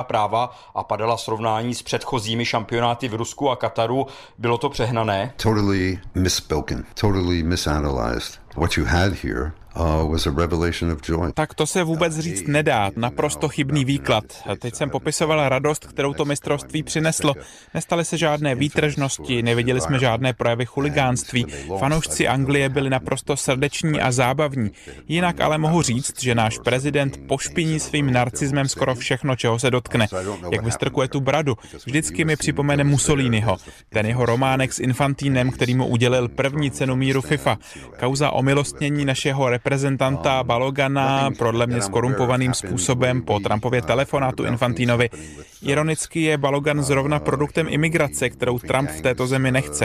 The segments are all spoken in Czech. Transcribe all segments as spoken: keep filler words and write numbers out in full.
práva a padala srovnání s předchozími šampionáty v Rusku a Kataru. Bylo to přehnané? Totally misspoken, totally misanalyzed. What you had here Uh, was a revelation of joy. Tak to se vůbec říct nedá, naprosto chybný výklad. Teď jsem popisoval radost, kterou to mistrovství přineslo. Nestaly se žádné výtržnosti, neviděli jsme žádné projevy chuligánství. Fanoušci Anglie byli naprosto srdeční a zábavní. Jinak ale mohu říct, že náš prezident pošpiní svým narcismem skoro všechno, čeho se dotkne. Jak vystrkuje tu bradu. Vždycky mi připomene Mussoliniho. Ten jeho románek s Infantínem, který mu udělil první cenu míru FIFA. Kauza omilostnění našeho reprezentanta Balogana, podle mě skorumpovaným způsobem po Trumpově telefonátu Infantinovi. Ironicky je Balogan zrovna produktem imigrace, kterou Trump v této zemi nechce.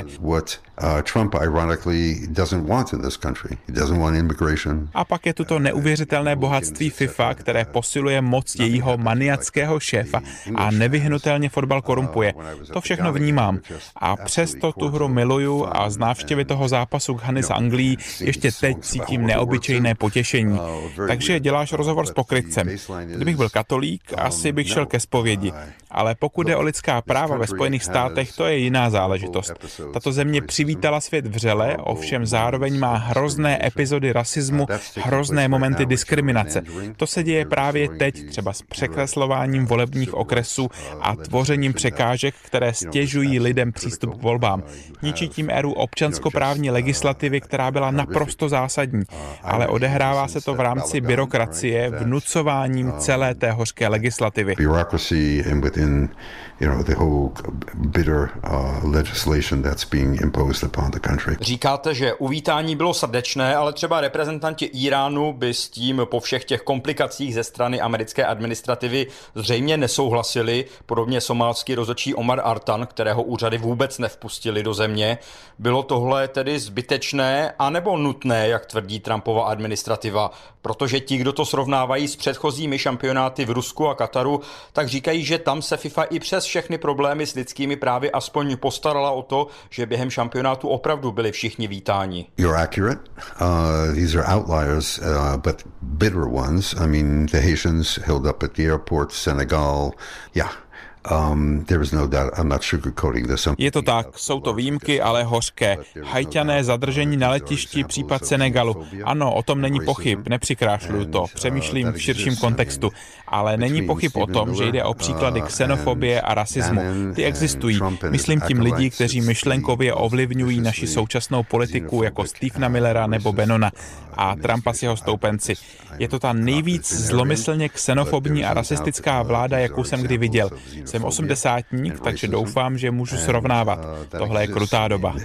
A pak je tu to neuvěřitelné bohatství FIFA, které posiluje moc jejího maniackého šéfa a nevyhnutelně fotbal korumpuje. To všechno vnímám. A přesto tu hru miluju a z návštěvy toho zápasu Ghany s Anglií ještě teď cítím neobyčejné potěšení. Takže děláš rozhovor s pokrytcem. Kdybych byl katolík, asi bych šel ke zpovědi. Ale pokud jde o lidská práva ve Spojených státech, to je jiná záležitost. Tato země přivítala svět vřele, ovšem zároveň má hrozné epizody rasismu, hrozné momenty diskriminace. To se děje právě teď, třeba s překreslováním volebních okresů a tvořením překážek, které stěžují lidem přístup k volbám. Ničí tím éru občanskoprávní legislativy, která byla naprosto zásadní. Ale odehrává se to v rámci byrokracie vnucováním celé té hořké legislativy. In, you know, the whole bitter uh, legislation that's being imposed upon the country. Říkáte, že uvítání bylo srdečné, ale třeba reprezentanti Íránu by s tím po všech těch komplikacích ze strany americké administrativy zřejmě nesouhlasili. Podobně somálský rozhodčí Omar Artan, kterého úřady vůbec nevpustili do země. Bylo tohle tedy zbytečné anebo nutné, jak tvrdí Trumpova administrativa? Protože ti, kdo to srovnávají s předchozími šampionáty v Rusku a Kataru, tak říkají, že tam se FIFA i přes všechny problémy s lidskými právy aspoň postarala o to, že během šampionátu opravdu byli všichni vítáni. You're accurate. Uh, these are outliers, uh, but bitter ones. I mean, the Haitians held up at the airport, Senegal, yeah. Um, there is no doubt, I'm not sugarcoating this. Je to tak, jsou to výjimky, ale hořké. Haťané zadržení na letišti, případ Senegalu. Ano, o tom není pochyb, nepřikrášluju to, přemýšlím v širším kontextu. Ale není pochyb o tom, že jde o příklady xenofobie a rasismu. Ty existují. Myslím tím lidí, kteří myšlenkově ovlivňují naši současnou politiku, jako Stephena Millera nebo Bannona a Trumpa s jeho stoupenci. Je to ta nejvíc zlomyslně xenofobní a rasistická vláda, jakou jsem kdy viděl. Jsem osmdesátník, takže doufám, že můžu srovnávat. Tohle je krutá doba.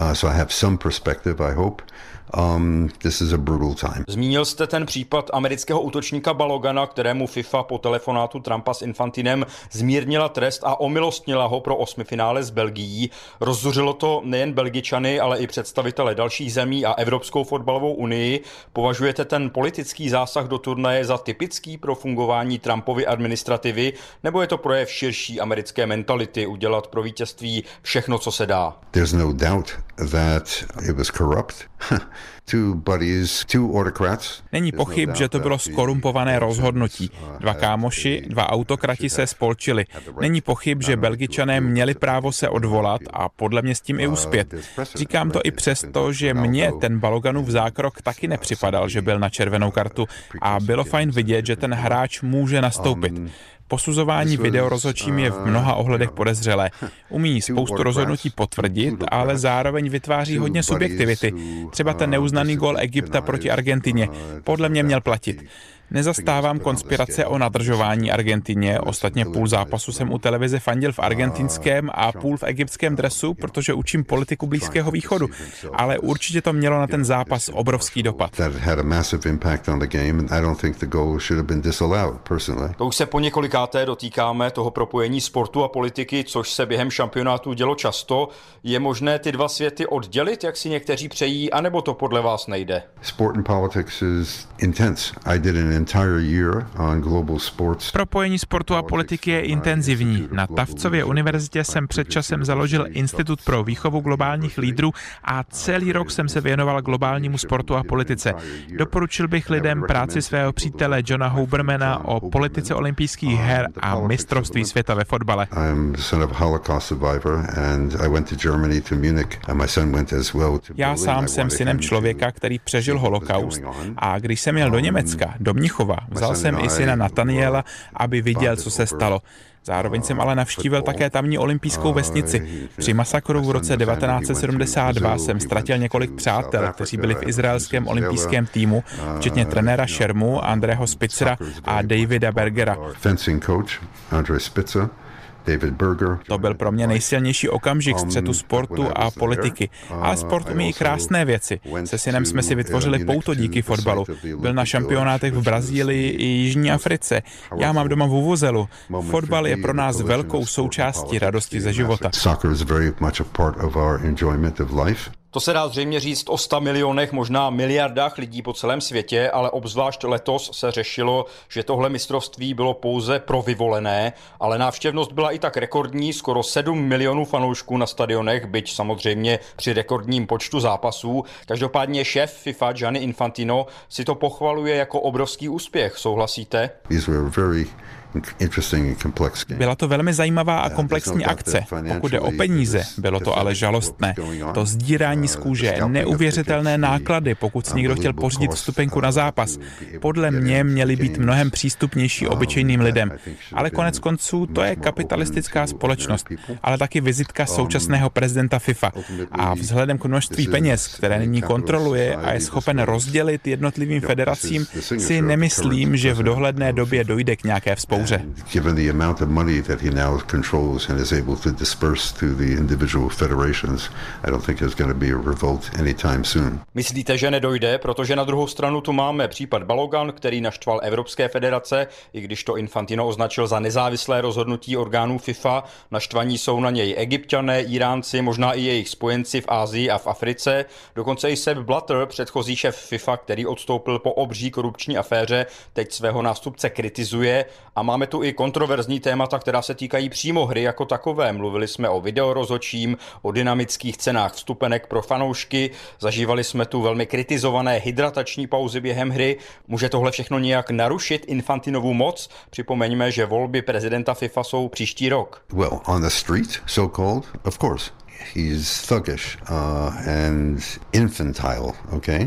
Um, this is a brutal time. Zmínil jste ten případ amerického útočníka Balogana, kterému FIFA po telefonátu Trumpa s Infantinem zmírnila trest a omilostnila ho pro osmifinále s Belgií. Rozzuřilo to nejen Belgičany, ale i představitele dalších zemí a Evropskou fotbalovou unii. Považujete ten politický zásah do turnaje za typický pro fungování Trumpovy administrativy, nebo je to projev širší americké mentality udělat pro vítězství všechno, co se dá? There's no doubt that it was corrupt. Two buddies, two autocrats. Není pochyb, že to bylo skorumpované rozhodnutí. Dva kámoši, dva autokrati se spolčili. Není pochyb, že Belgičané měli právo se odvolat a podle mě s tím i uspět. Říkám to i přesto, že mně ten Baloganův zákrok taky nepřipadal, že byl na červenou kartu a bylo fajn vidět, že ten hráč může nastoupit. Posuzování videorozhodčím je v mnoha ohledech podezřelé. Umí spoustu rozhodnutí potvrdit, ale zároveň vytváří hodně subjektivity. Třeba ten neuznaný gól Egypta proti Argentině. Podle mě měl platit. Nezastávám konspirace o nadržování Argentině, ostatně půl zápasu jsem u televize fandil v argentinském a půl v egyptském dresu, protože učím politiku Blízkého východu, ale určitě to mělo na ten zápas obrovský dopad. To už se po několikáté dotýkáme toho propojení sportu a politiky, což se během šampionátu dělo často. Je možné ty dva světy oddělit, jak si někteří přejí, anebo to podle vás nejde? Sport and politics is intense. I did an Propojení sportu a politiky je intenzivní. Na Tavcově univerzitě jsem před časem založil Institut pro výchovu globálních lídrů a celý rok jsem se věnoval globálnímu sportu a politice. Doporučil bych lidem práci svého přítele Johna Hubermana o politice olympijských her a mistrovství světa ve fotbale. Já sám jsem synem člověka, který přežil holokaust, a když jsem jel do Německa, do Mnichova, vzal jsem i syna Nataniela, aby viděl, co se stalo. Zároveň jsem ale navštívil také tamní olympijskou vesnici. Při masakru v roce devatenáct set sedmdesát dva jsem ztratil několik přátel, kteří byli v izraelském olympijském týmu, včetně trenéra Šermu, Andreho Spitzera a Davida Bergera. David Berger. To byl pro mě nejsilnější okamžik střetu sportu a politiky. Ale sport umí i krásné věci. Se synem jsme si vytvořili pouto díky fotbalu. Byl na šampionátech v Brazílii i Jižní Africe. Já mám doma vuvuzelu. Fotbal je pro nás velkou součástí radosti ze života. To se dá zřejmě říct o sta milionech, možná miliardách lidí po celém světě, ale obzvlášť letos se řešilo, že tohle mistrovství bylo pouze pro vyvolené, ale návštěvnost byla i tak rekordní, skoro sedm milionů fanoušků na stadionech, byť samozřejmě při rekordním počtu zápasů. Každopádně šéf FIFA Gianni Infantino si to pochvaluje jako obrovský úspěch. Souhlasíte? Byla to velmi zajímavá a komplexní akce. Pokud jde o peníze, bylo to ale žalostné. To sdírání z kůže, neuvěřitelné náklady, pokud si někdo chtěl pořídit vstupenku na zápas. Podle mě měly být mnohem přístupnější obyčejným lidem. Ale konec konců to je kapitalistická společnost, ale taky vizitka současného prezidenta FIFA. A vzhledem k množství peněz, které nyní kontroluje a je schopen rozdělit jednotlivým federacím, si nemyslím, že v dohledné době dojde k nějaké vzpouře. Given the amount of money that he now controls and is able to disperse to the individual federations, I don't think there's going to be a revolt anytime soon. Myslíte, že nedojde, protože na druhou stranu tu máme případ Balogan, který naštval Evropské federace, i když to Infantino označil za nezávislé rozhodnutí orgánů FIFA. Naštvaní jsou na něj Egypťané, Iránci, možná i jejich spojenci v Asii a v Africe. Dokonce i Sepp Blatter, předchozí šéf FIFA, který odstoupil po obří korupční aféře, teď svého nástupce kritizuje. A máme tu i kontroverzní témata, která se týkají přímo hry jako takové. Mluvili jsme o videorozhodčím, o dynamických cenách vstupenek pro fanoušky, zažívali jsme tu velmi kritizované hydratační pauzy během hry. Může tohle všechno nějak narušit Infantinovu moc? Připomeňme, že volby prezidenta FIFA jsou příští rok. Well, on the street, so called, of course. He's thuggish uh, and infantile, okay?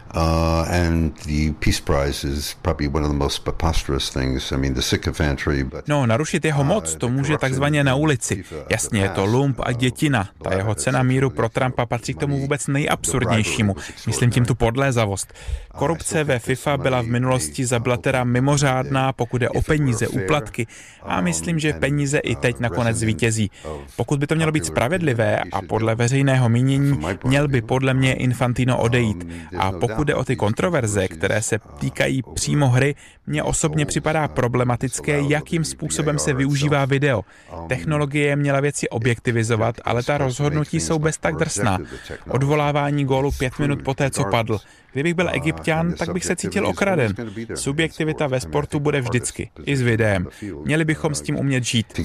Uh, and the Peace Prize is probably one of the most preposterous things. I mean, the sycophantry, but... No, narušit jeho moc to může takzvaně na ulici. Jasně, je to lump a dětina. Ta jeho cena míru pro Trumpa patří k tomu vůbec nejabsurdnějšímu. Myslím tím tu podlézavost. Korupce ve FIFA byla v minulosti za Blattera mimořádná, pokud je o peníze, úplatky. A myslím, že peníze i teď nakonec zvítězí. Pokud by to mělo být spravedlivé a podle veřejného mínění, měl by podle mě Infantino odejít. A pokud jde o ty kontroverze, které se týkají přímo hry, mně osobně připadá problematické, jakým způsobem se využívá video. Technologie měla věci objektivizovat, ale ta rozhodnutí jsou bez tak drsná. Odvolávání gólu pět minut poté, co padl. Kdybych byl Egypťan, tak bych se cítil okraden. Subjektivita ve sportu bude vždycky, i s videem. Měli bychom s tím umět žít.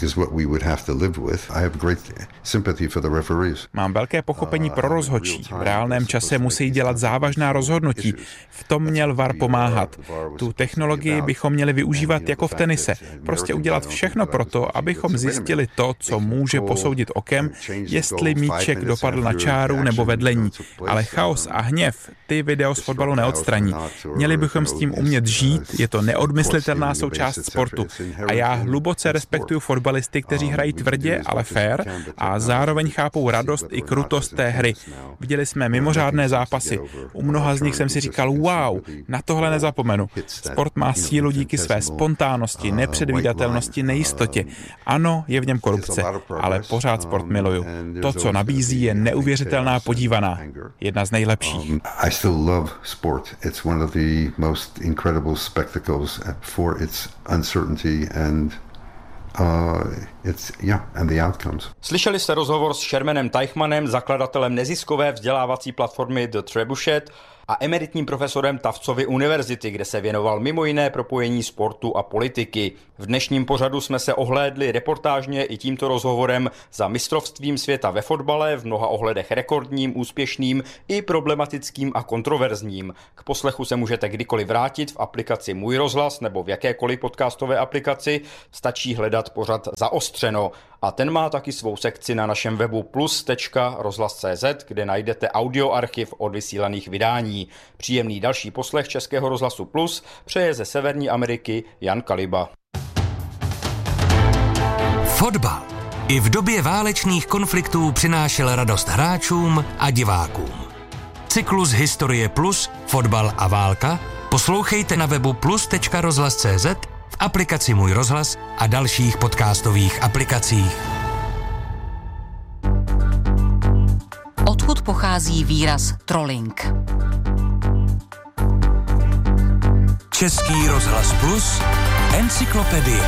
Mám velké pochopení pro rozhodčí. V reálném čase musí dělat závažná rozhodnutí. V tom měl V A R pomáhat. Tu technologii bychom měli využívat jako v tenise. Prostě udělat všechno pro to, abychom zjistili to, co může posoudit okem, jestli míček dopadl na čáru nebo vedlení. Ale chaos a hněv, ty video z fotbalu neodstraní. Měli bychom s tím umět žít, je to neodmyslitelná součást sportu. A já hluboce respektuju fotbalisty, kteří hrají tvrdě, ale fair a zároveň chápou radost i krutost té hry. Viděli jsme mimořádné zápasy. U mnoha z nich jsem si říkal, wow, na tohle nezapomenu. Sport má sílu díky své spontánnosti, nepředvídatelnosti, nejistotě. Ano, je v něm korupce, ale pořád sport miluju. To, co nabízí, je neuvěřitelná podívaná. Jedna z nejlepších. I still love sport. It's one of the most incredible spectacles for its uncertainty and Uh, it's, yeah, and the outcomes. Slyšeli jste rozhovor s Shermanem Teichmannem, zakladatelem neziskové vzdělávací platformy The Trebuchet. a emeritním profesorem Tuftsovy univerzity, kde se věnoval mimo jiné propojení sportu a politiky. V dnešním pořadu jsme se ohlédli reportážně i tímto rozhovorem za mistrovstvím světa ve fotbale, v mnoha ohledech rekordním, úspěšným i problematickým a kontroverzním. K poslechu se můžete kdykoliv vrátit v aplikaci Můj rozhlas nebo v jakékoliv podcastové aplikaci. Stačí hledat pořad Zaostřeno. A ten má taky svou sekci na našem webu plus tečka rozhlas tečka cé zet, kde najdete audioarchiv od vysílaných vydání. Příjemný další poslech Českého rozhlasu Plus přeje ze Severní Ameriky Jan Kaliba. Fotbal i v době válečných konfliktů přinášel radost hráčům a divákům. Cyklus Historie Plus, fotbal a válka poslouchejte na webu plus tečka rozhlas tečka cé zet, v aplikaci Můj rozhlas a dalších podcastových aplikacích. Odkud pochází výraz trolling? Český rozhlas Plus, encyklopedie.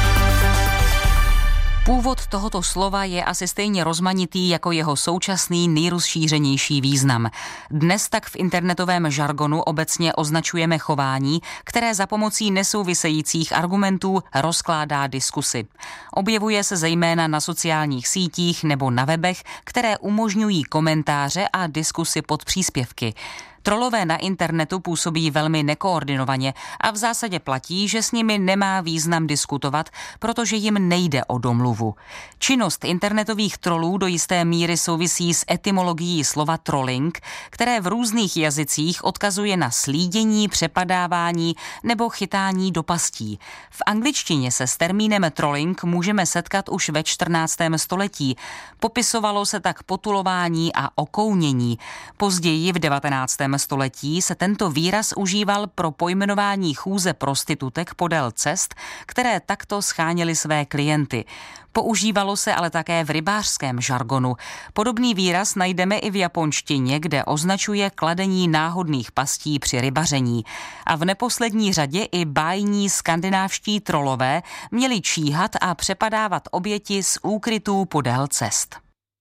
Původ tohoto slova je asi stejně rozmanitý jako jeho současný nejrozšířenější význam. Dnes tak v internetovém žargonu obecně označujeme chování, které za pomocí nesouvisejících argumentů rozkládá diskusy. Objevuje se zejména na sociálních sítích nebo na webech, které umožňují komentáře a diskusy pod příspěvky. Trolové na internetu působí velmi nekoordinovaně a v zásadě platí, že s nimi nemá význam diskutovat, protože jim nejde o domluvu. Činnost internetových trolů do jisté míry souvisí s etymologií slova trolling, které v různých jazycích odkazuje na slídění, přepadávání nebo chytání do pastí. V angličtině se s termínem trolling můžeme setkat už ve čtrnáctém století. Popisovalo se tak potulování a okounění. Později v devatenáctém století se tento výraz užíval pro pojmenování chůze prostitutek podél cest, které takto scháněly své klienty. Používalo se ale také v rybářském žargonu. Podobný výraz najdeme i v japonštině, kde označuje kladení náhodných pastí při rybaření. A v neposlední řadě i bájní skandinávští trolové měli číhat a přepadávat oběti z úkrytů podél cest.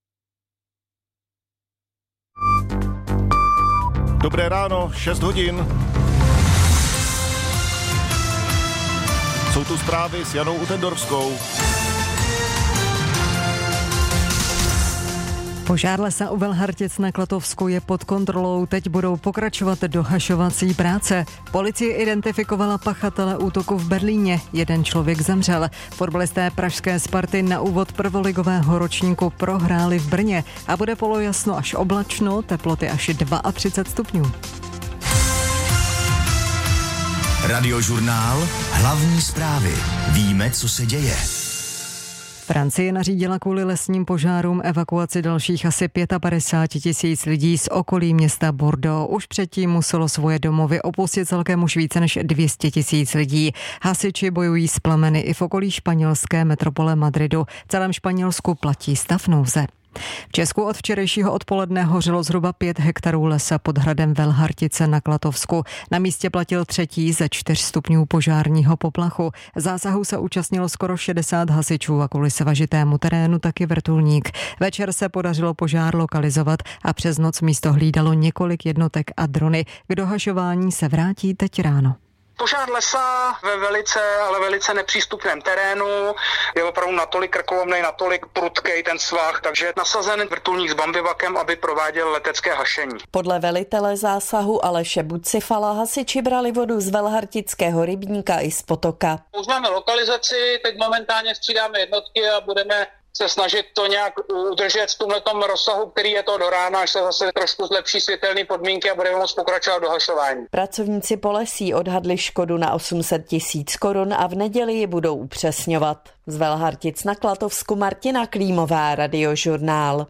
Dobré ráno, šest hodin. Jsou tu zprávy s Janou Utendorskou. Požár lesa u Velhartic na Klatovsku je pod kontrolou, teď budou pokračovat dohašovací práce. Policie identifikovala pachatele útoku v Berlíně, jeden člověk zemřel. Fotbalisté pražské Sparty na úvod prvoligového ročníku prohráli v Brně a bude polojasno až oblačno, teploty až třicet dva stupňů. Radiožurnál, hlavní zprávy. Víme, co se děje. Francie nařídila kvůli lesním požárům evakuaci dalších asi padesát pět tisíc lidí z okolí města Bordeaux. Už předtím muselo svoje domovy opustit celkem už více než dvě stě tisíc lidí. Hasiči bojují s plameny i v okolí španělské metropole Madridu. V celém Španělsku platí stav nouze. V Česku od včerejšího odpoledne hořelo zhruba pět hektarů lesa pod hradem Velhartice na Klatovsku. Na místě platil třetí ze čtyř stupňů požárního poplachu. Zásahu se účastnilo skoro šedesát hasičů a kvůli svažitému terénu taky vrtulník. Večer se podařilo požár lokalizovat a přes noc místo hlídalo několik jednotek a drony. K dohašování se vrátí teď ráno. Požár lesa ve velice, ale velice nepřístupném terénu je opravdu natolik krkolomnej, natolik prudkej ten svah, takže je nasazen vrtulník s bambivakem, aby prováděl letecké hašení. Podle velitele zásahu Aleše Bucifala hasiči brali vodu z Velhartického rybníka i z potoka. Už máme lokalizaci, teď momentálně střídáme jednotky a budeme se snažit to nějak udržet v tomhletom rozsahu, který je to do rána, až se zase trošku zlepší světelné podmínky a budeme moct pokračovat do hašování. Pracovníci Polesí odhadli škodu na osm set tisíc korun a v neděli ji budou upřesňovat. Z Velhartic na Klatovsku Martina Klímová, Radiožurnál.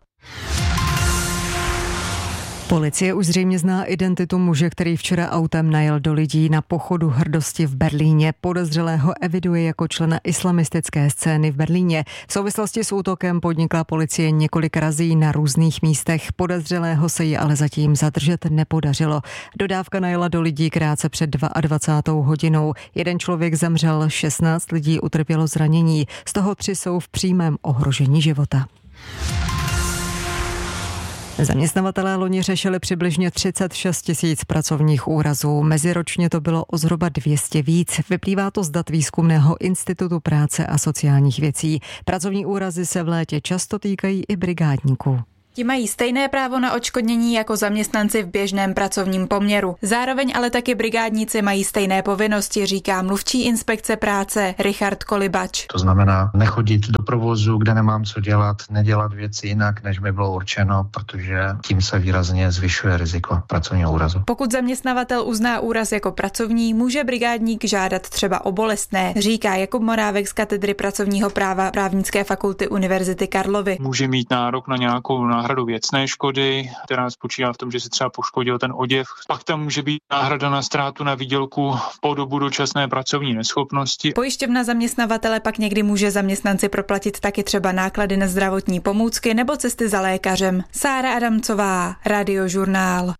Policie už zřejmě zná identitu muže, který včera autem najel do lidí na pochodu hrdosti v Berlíně. Podezřelého eviduje jako člena islamistické scény v Berlíně. V souvislosti s útokem podnikla policie několik razí na různých místech. Podezřelého se jí ale zatím zadržet nepodařilo. Dodávka najela do lidí krátce před dvacátou druhou hodinou. Jeden člověk zemřel, šestnáct lidí utrpělo zranění. Z toho tři jsou v přímém ohrožení života. Zaměstnavatelé loni řešili přibližně třicet šest tisíc pracovních úrazů. Meziročně to bylo o zhruba dvě stě víc. Vyplývá to z dat Výzkumného institutu práce a sociálních věcí. Pracovní úrazy se v létě často týkají i brigádníků. Ti mají stejné právo na odškodnění jako zaměstnanci v běžném pracovním poměru. Zároveň ale taky brigádníci mají stejné povinnosti, říká mluvčí inspekce práce Richard Kolibač. To znamená nechodit do provozu, kde nemám co dělat, nedělat věci jinak, než mi bylo určeno, protože tím se výrazně zvyšuje riziko pracovního úrazu. Pokud zaměstnavatel uzná úraz jako pracovní, může brigádník žádat třeba o bolestné, říká Jakub Morávek z katedry pracovního práva Právnické fakulty Univerzity Karlovy. Může mít nárok na nějakou náhradu věcné škody, která spočívá v tom, že se třeba poškodil ten oděv. Pak tam může být náhrada na ztrátu na výdělku po dobu dočasné pracovní neschopnosti. Pojišťovna zaměstnavatele pak někdy může zaměstnanci proplatit taky třeba náklady na zdravotní pomůcky nebo cesty za lékařem. Sára Adamcová, Radiožurnál.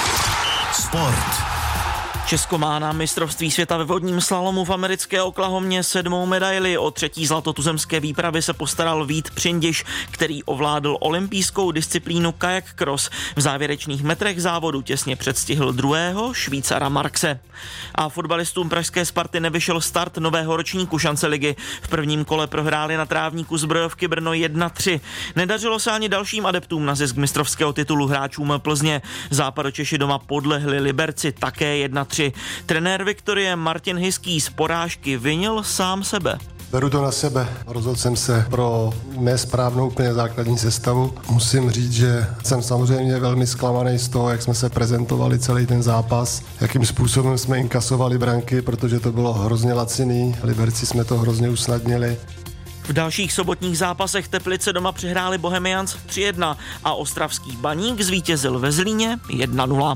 Sport. Česko má na mistrovství světa ve vodním slalomu v americké Oklahomě sedmou medaili. O třetí zlato tuzemské výpravy se postaral Vít Přindiš, který ovládl olympijskou disciplínu kajak cross. V závěrečných metrech závodu těsně předstihl druhého Švýcara Markse. A fotbalistům pražské Sparty nevyšel start nového ročníku šance ligy. V prvním kole prohráli na trávníku Zbrojovky Brno jedna tři. Nedařilo se ani dalším adeptům na zisk mistrovského titulu hráčům Plzně. Západočeši doma podlehli Liberci také jedna tři. Trenér Viktorie Martin Hyský z porážky vinil sám sebe. Beru to na sebe. Rozhodl jsem se pro nesprávnou úplně základní sestavu. Musím říct, že jsem samozřejmě velmi zklamaný z toho, jak jsme se prezentovali celý ten zápas, jakým způsobem jsme inkasovali branky, protože to bylo hrozně laciný. Liberci jsme to hrozně usnadnili. V dalších sobotních zápasech Teplice doma přihráli Bohemians tři jedna a ostravský Baník zvítězil ve Zlíně jedna nula.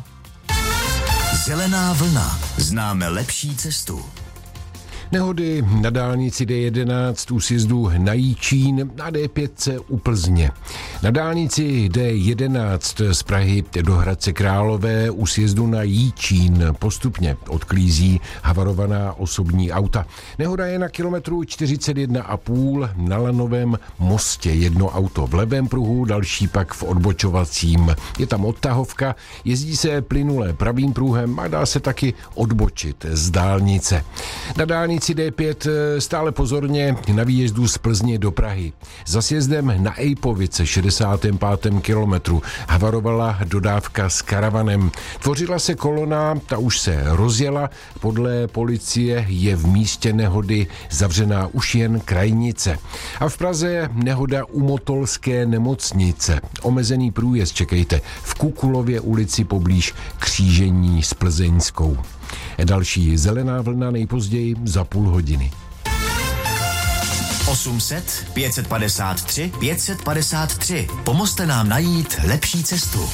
Zelená vlna. Známe lepší cestu. Nehody na dálnici D jedenáct u sjezdu na Jičín a D pět u Plzně. Na dálnici D jedenáct z Prahy do Hradce Králové u sjezdu na Jičín postupně odklízí havarovaná osobní auta. Nehoda je na kilometru čtyřicet jedna a půl na Lanovém mostě. Jedno auto v levém pruhu, další pak v odbočovacím. Je tam odtahovka, jezdí se plynule pravým pruhem a dá se taky odbočit z dálnice. Na dálnici D pět stále pozorně na výjezdu z Plzně do Prahy. Za sjezdem na Ejpovice šedesátém pátém kilometru havarovala dodávka s karavanem. Tvořila se kolona, ta už se rozjela. Podle policie je v místě nehody zavřená už jen krajnice. A v Praze nehoda u Motolské nemocnice. Omezený průjezd čekejte v Kukulově ulici poblíž křížení s Plzeňskou. Další zelená vlna nejpozději za půl hodiny. osm set, pět set padesát tři, pět set padesát tři. Pomozte nám najít lepší cestu.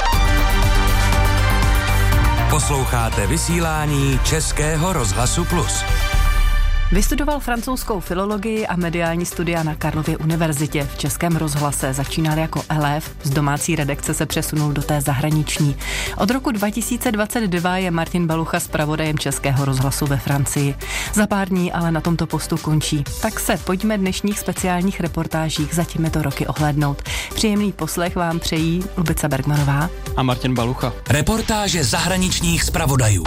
Posloucháte vysílání Českého rozhlasu Plus. Vystudoval francouzskou filologii a mediální studia na Karlově univerzitě. V Českém rozhlase začínal jako elév, z domácí redakce se přesunul do té zahraniční. Od roku dva tisíce dvacet dva je Martin Balucha zpravodajem Českého rozhlasu ve Francii. Za pár dní ale na tomto postu končí. Tak se pojďme dnešních speciálních reportážích za těmito roky ohlédnout. Příjemný poslech vám přejí Lubica Bergmanová a Martin Balucha. Reportáže zahraničních zpravodajů.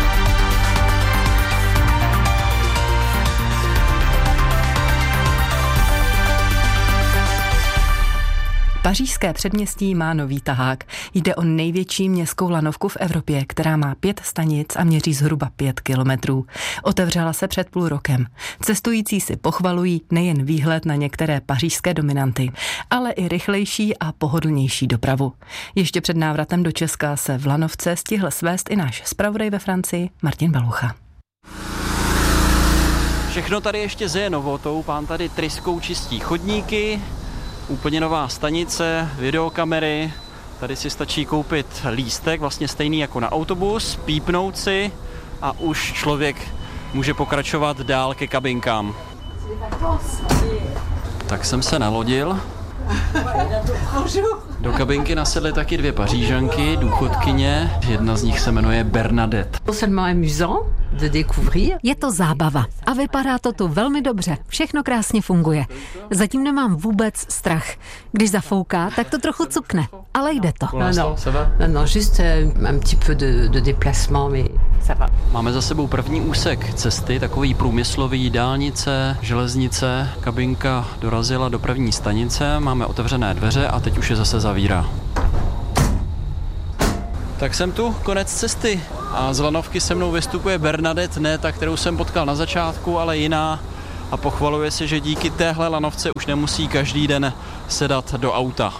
Pařížské předměstí má nový tahák. Jde o největší městskou lanovku v Evropě, která má pět stanic a měří zhruba pět kilometrů. Otevřela se před půl rokem. Cestující si pochvalují nejen výhled na některé pařížské dominanty, ale i rychlejší a pohodlnější dopravu. Ještě před návratem do Česka se v lanovce stihl svést i náš zpravodaj ve Francii Martin Balucha. Všechno tady ještě zeje novotou, pán tady tryskou čistí chodníky. Úplně nová stanice, videokamery, tady si stačí koupit lístek, vlastně stejný jako na autobus, pípnout si a už člověk může pokračovat dál ke kabinkám. Tak jsem se nalodil. Do kabinky nasedly taky dvě Pařížanky, důchodkyně, jedna z nich se jmenuje Bernadette. C'est amusant. Je to zábava a vypadá to tu velmi dobře. Všechno krásně funguje. Zatím nemám vůbec strach. Když zafouká, tak to trochu cukne, ale jde to. Máme za sebou první úsek cesty, takový průmyslový, dálnice, železnice. Kabinka dorazila do první stanice, máme otevřené dveře a teď už je zase zavírá. Tak jsem tu, konec cesty. A z lanovky se mnou vystupuje Bernadette, ne ta, kterou jsem potkal na začátku, ale jiná. A pochvaluje se, že díky téhle lanovce už nemusí každý den sedat do auta.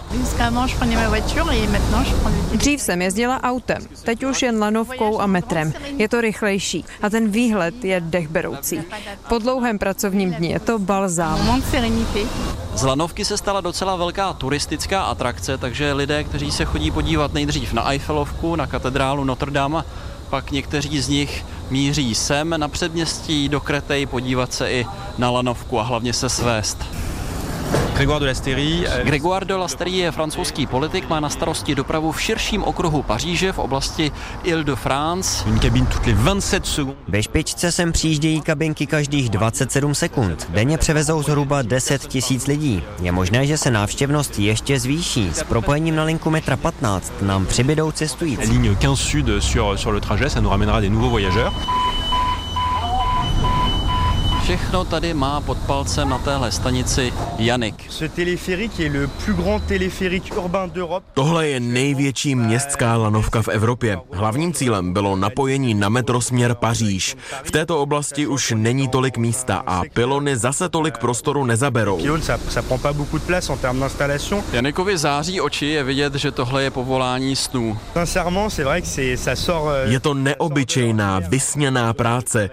Dřív jsem jezdila autem, teď už jen lanovkou a metrem. Je to rychlejší a ten výhled je dechberoucí. Po dlouhém pracovním dni je to balzám. Z lanovky se stala docela velká turistická atrakce, takže lidé, kteří se chodí podívat nejdřív na Eiffelovku, na katedrálu Notre Dame, pak někteří z nich míří sem na předměstí do Créteil podívat se i na lanovku a hlavně se svést. Grégoire de Lasteyrie. Grégoire de Lasteyrie je francouzský politik, má na starosti dopravu v širším okruhu Paříže v oblasti Île-de-France. Ve špičce sem přijíždějí kabinky každých dvacet sedm sekund. Denně převezou zhruba deset tisíc lidí. Je možné, že se návštěvnost ještě zvýší. S propojením na linku metra patnáct nám přibydou cestující. Ligne quinze sud sur, sur le trajet, ça nous ramènera des nouveaux voyageurs. Všechno tady má pod palcem na téhle stanici Janik. Tohle je největší městská lanovka v Evropě. Hlavním cílem bylo napojení na metro směr Paříž. V této oblasti už není tolik místa a pylony zase tolik prostoru nezaberou. Janikovi září oči, je vidět, že tohle je povolání snů. Je to neobyčejná, vysněná práce.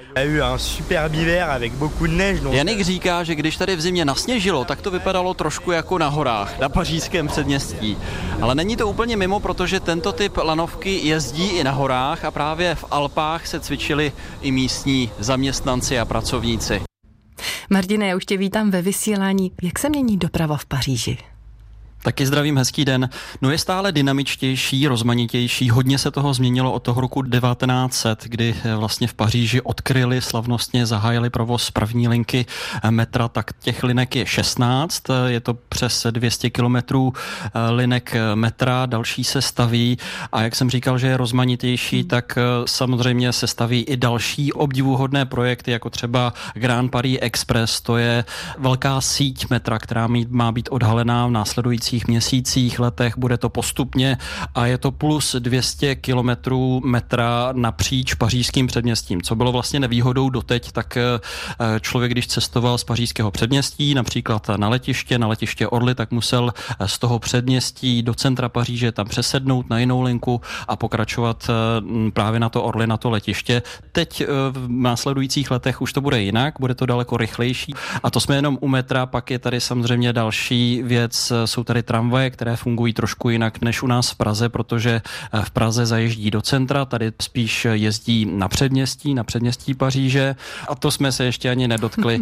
Janik říká, že když tady v zimě nasněžilo, tak to vypadalo trošku jako na horách, na pařížském předměstí. Ale není to úplně mimo, protože tento typ lanovky jezdí i na horách a právě v Alpách se cvičili i místní zaměstnanci a pracovníci. Martine, já už tě vítám ve vysílání. Jak se mění doprava v Paříži? Taky zdravím, hezký den. No je stále dynamičtější, rozmanitější. Hodně se toho změnilo od toho roku devatenáct set, kdy vlastně v Paříži odkryli, slavnostně zahájili provoz první linky metra, tak těch linek je šestnáct. Je to přes dvě stě kilometrů linek metra, další se staví a jak jsem říkal, že je rozmanitější, tak samozřejmě se staví i další obdivuhodné projekty, jako třeba Grand Paris Express. To je velká síť metra, která má být odhalená v následující měsících, letech, bude to postupně a je to plus dvě stě kilometrů metra napříč pařížským předměstím. Co bylo vlastně nevýhodou doteď, tak člověk, když cestoval z pařížského předměstí, například na letiště, na letiště Orly, tak musel z toho předměstí do centra Paříže tam přesednout na jinou linku a pokračovat právě na to Orly, na to letiště. Teď v následujících letech už to bude jinak, bude to daleko rychlejší a to jsme jenom u metra, pak je tady samozřejmě další věc, jsou tady tramvaje, které fungují trošku jinak než u nás v Praze, protože v Praze zajíždí do centra, tady spíš jezdí na předměstí, na předměstí Paříže a to jsme se ještě ani nedotkli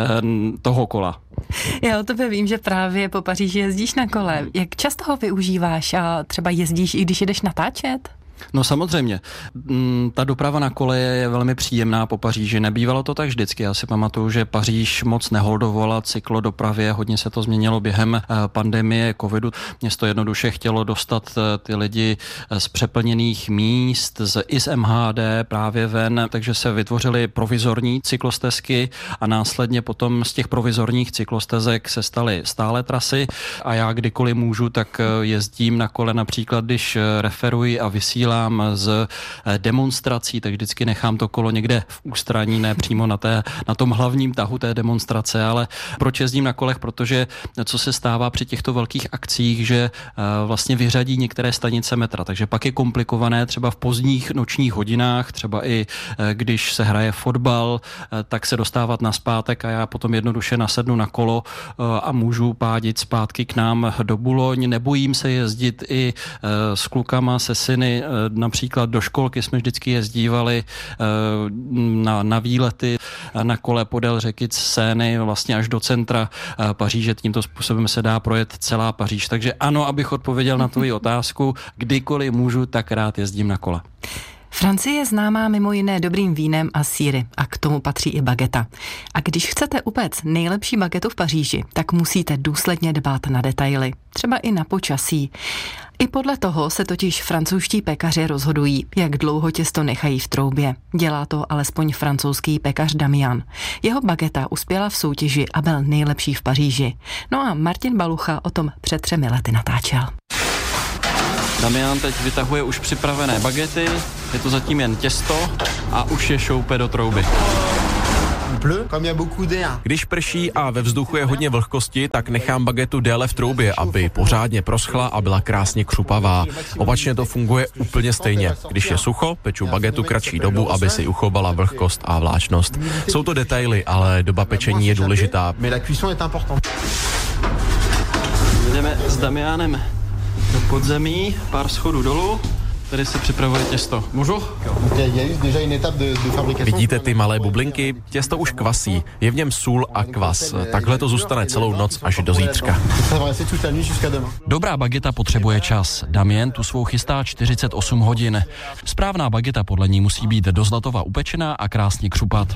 toho kola. Já o tebe vím, že právě po Paříži jezdíš na kole. Jak často ho využíváš a třeba jezdíš, i když jdeš natáčet? No samozřejmě, ta doprava na kole je velmi příjemná po Paříži. Nebývalo to tak vždycky. Já si pamatuju, že Paříž moc neholdovala cyklodopravě, hodně se to změnilo během pandemie covidu. Město jednoduše chtělo dostat ty lidi z přeplněných míst, z, i z M H D právě ven, takže se vytvořily provizorní cyklostezky a následně potom z těch provizorních cyklostezek se staly stále trasy a já kdykoliv můžu, tak jezdím na kole například, když referuji a vysílám z demonstrací, tak vždycky nechám to kolo někde v ústraní, ne přímo na, té, na tom hlavním tahu té demonstrace, ale proč jezdím na kolech, protože co se stává při těchto velkých akcích, že vlastně vyřadí některé stanice metra, takže pak je komplikované třeba v pozdních nočních hodinách, třeba i když se hraje fotbal, tak se dostávat nazpátek a já potom jednoduše nasednu na kolo a můžu pádit zpátky k nám do Boulogne. Nebojím se jezdit i s klukama, se syny. Například do školky jsme vždycky jezdívali na, na výlety na kole podél řeky Seiny vlastně až do centra Paříže. Tímto způsobem se dá projet celá Paříž. Takže ano, abych odpověděl na tvoji otázku, kdykoliv můžu, tak rád jezdím na kole. Francie je známá mimo jiné dobrým vínem a sýry a k tomu patří i bageta. A když chcete upéct nejlepší bagetu v Paříži, tak musíte důsledně dbát na detaily, třeba i na počasí. I podle toho se totiž francouzští pekaři rozhodují, jak dlouho těsto nechají v troubě. Dělá to alespoň francouzský pekař Damian. Jeho bageta uspěla v soutěži a byl nejlepší v Paříži. No a Martin Balucha o tom před třemi lety natáčel. Damian teď vytahuje už připravené bagety, je to zatím jen těsto a už je šoupe do trouby. Když prší a ve vzduchu je hodně vlhkosti, tak nechám bagetu déle v troubě, aby pořádně proschla a byla krásně křupavá. Opačně to funguje úplně stejně. Když je sucho, peču bagetu kratší dobu, aby si uchovala vlhkost a vláčnost. Jsou to detaily, ale doba pečení je důležitá. Jdeme s Damianem do podzemí, pár schodů dolů. Tady se připravuje těsto. Můžu? Vidíte ty malé bublinky? Těsto už kvasí. Je v něm sůl a kvas. Takhle to zůstane celou noc až do zítřka. Dobrá bageta potřebuje čas. Damien tu svou chystá čtyřicet osm hodin. Správná bageta podle ní musí být dozlatova upečená a krásně křupat.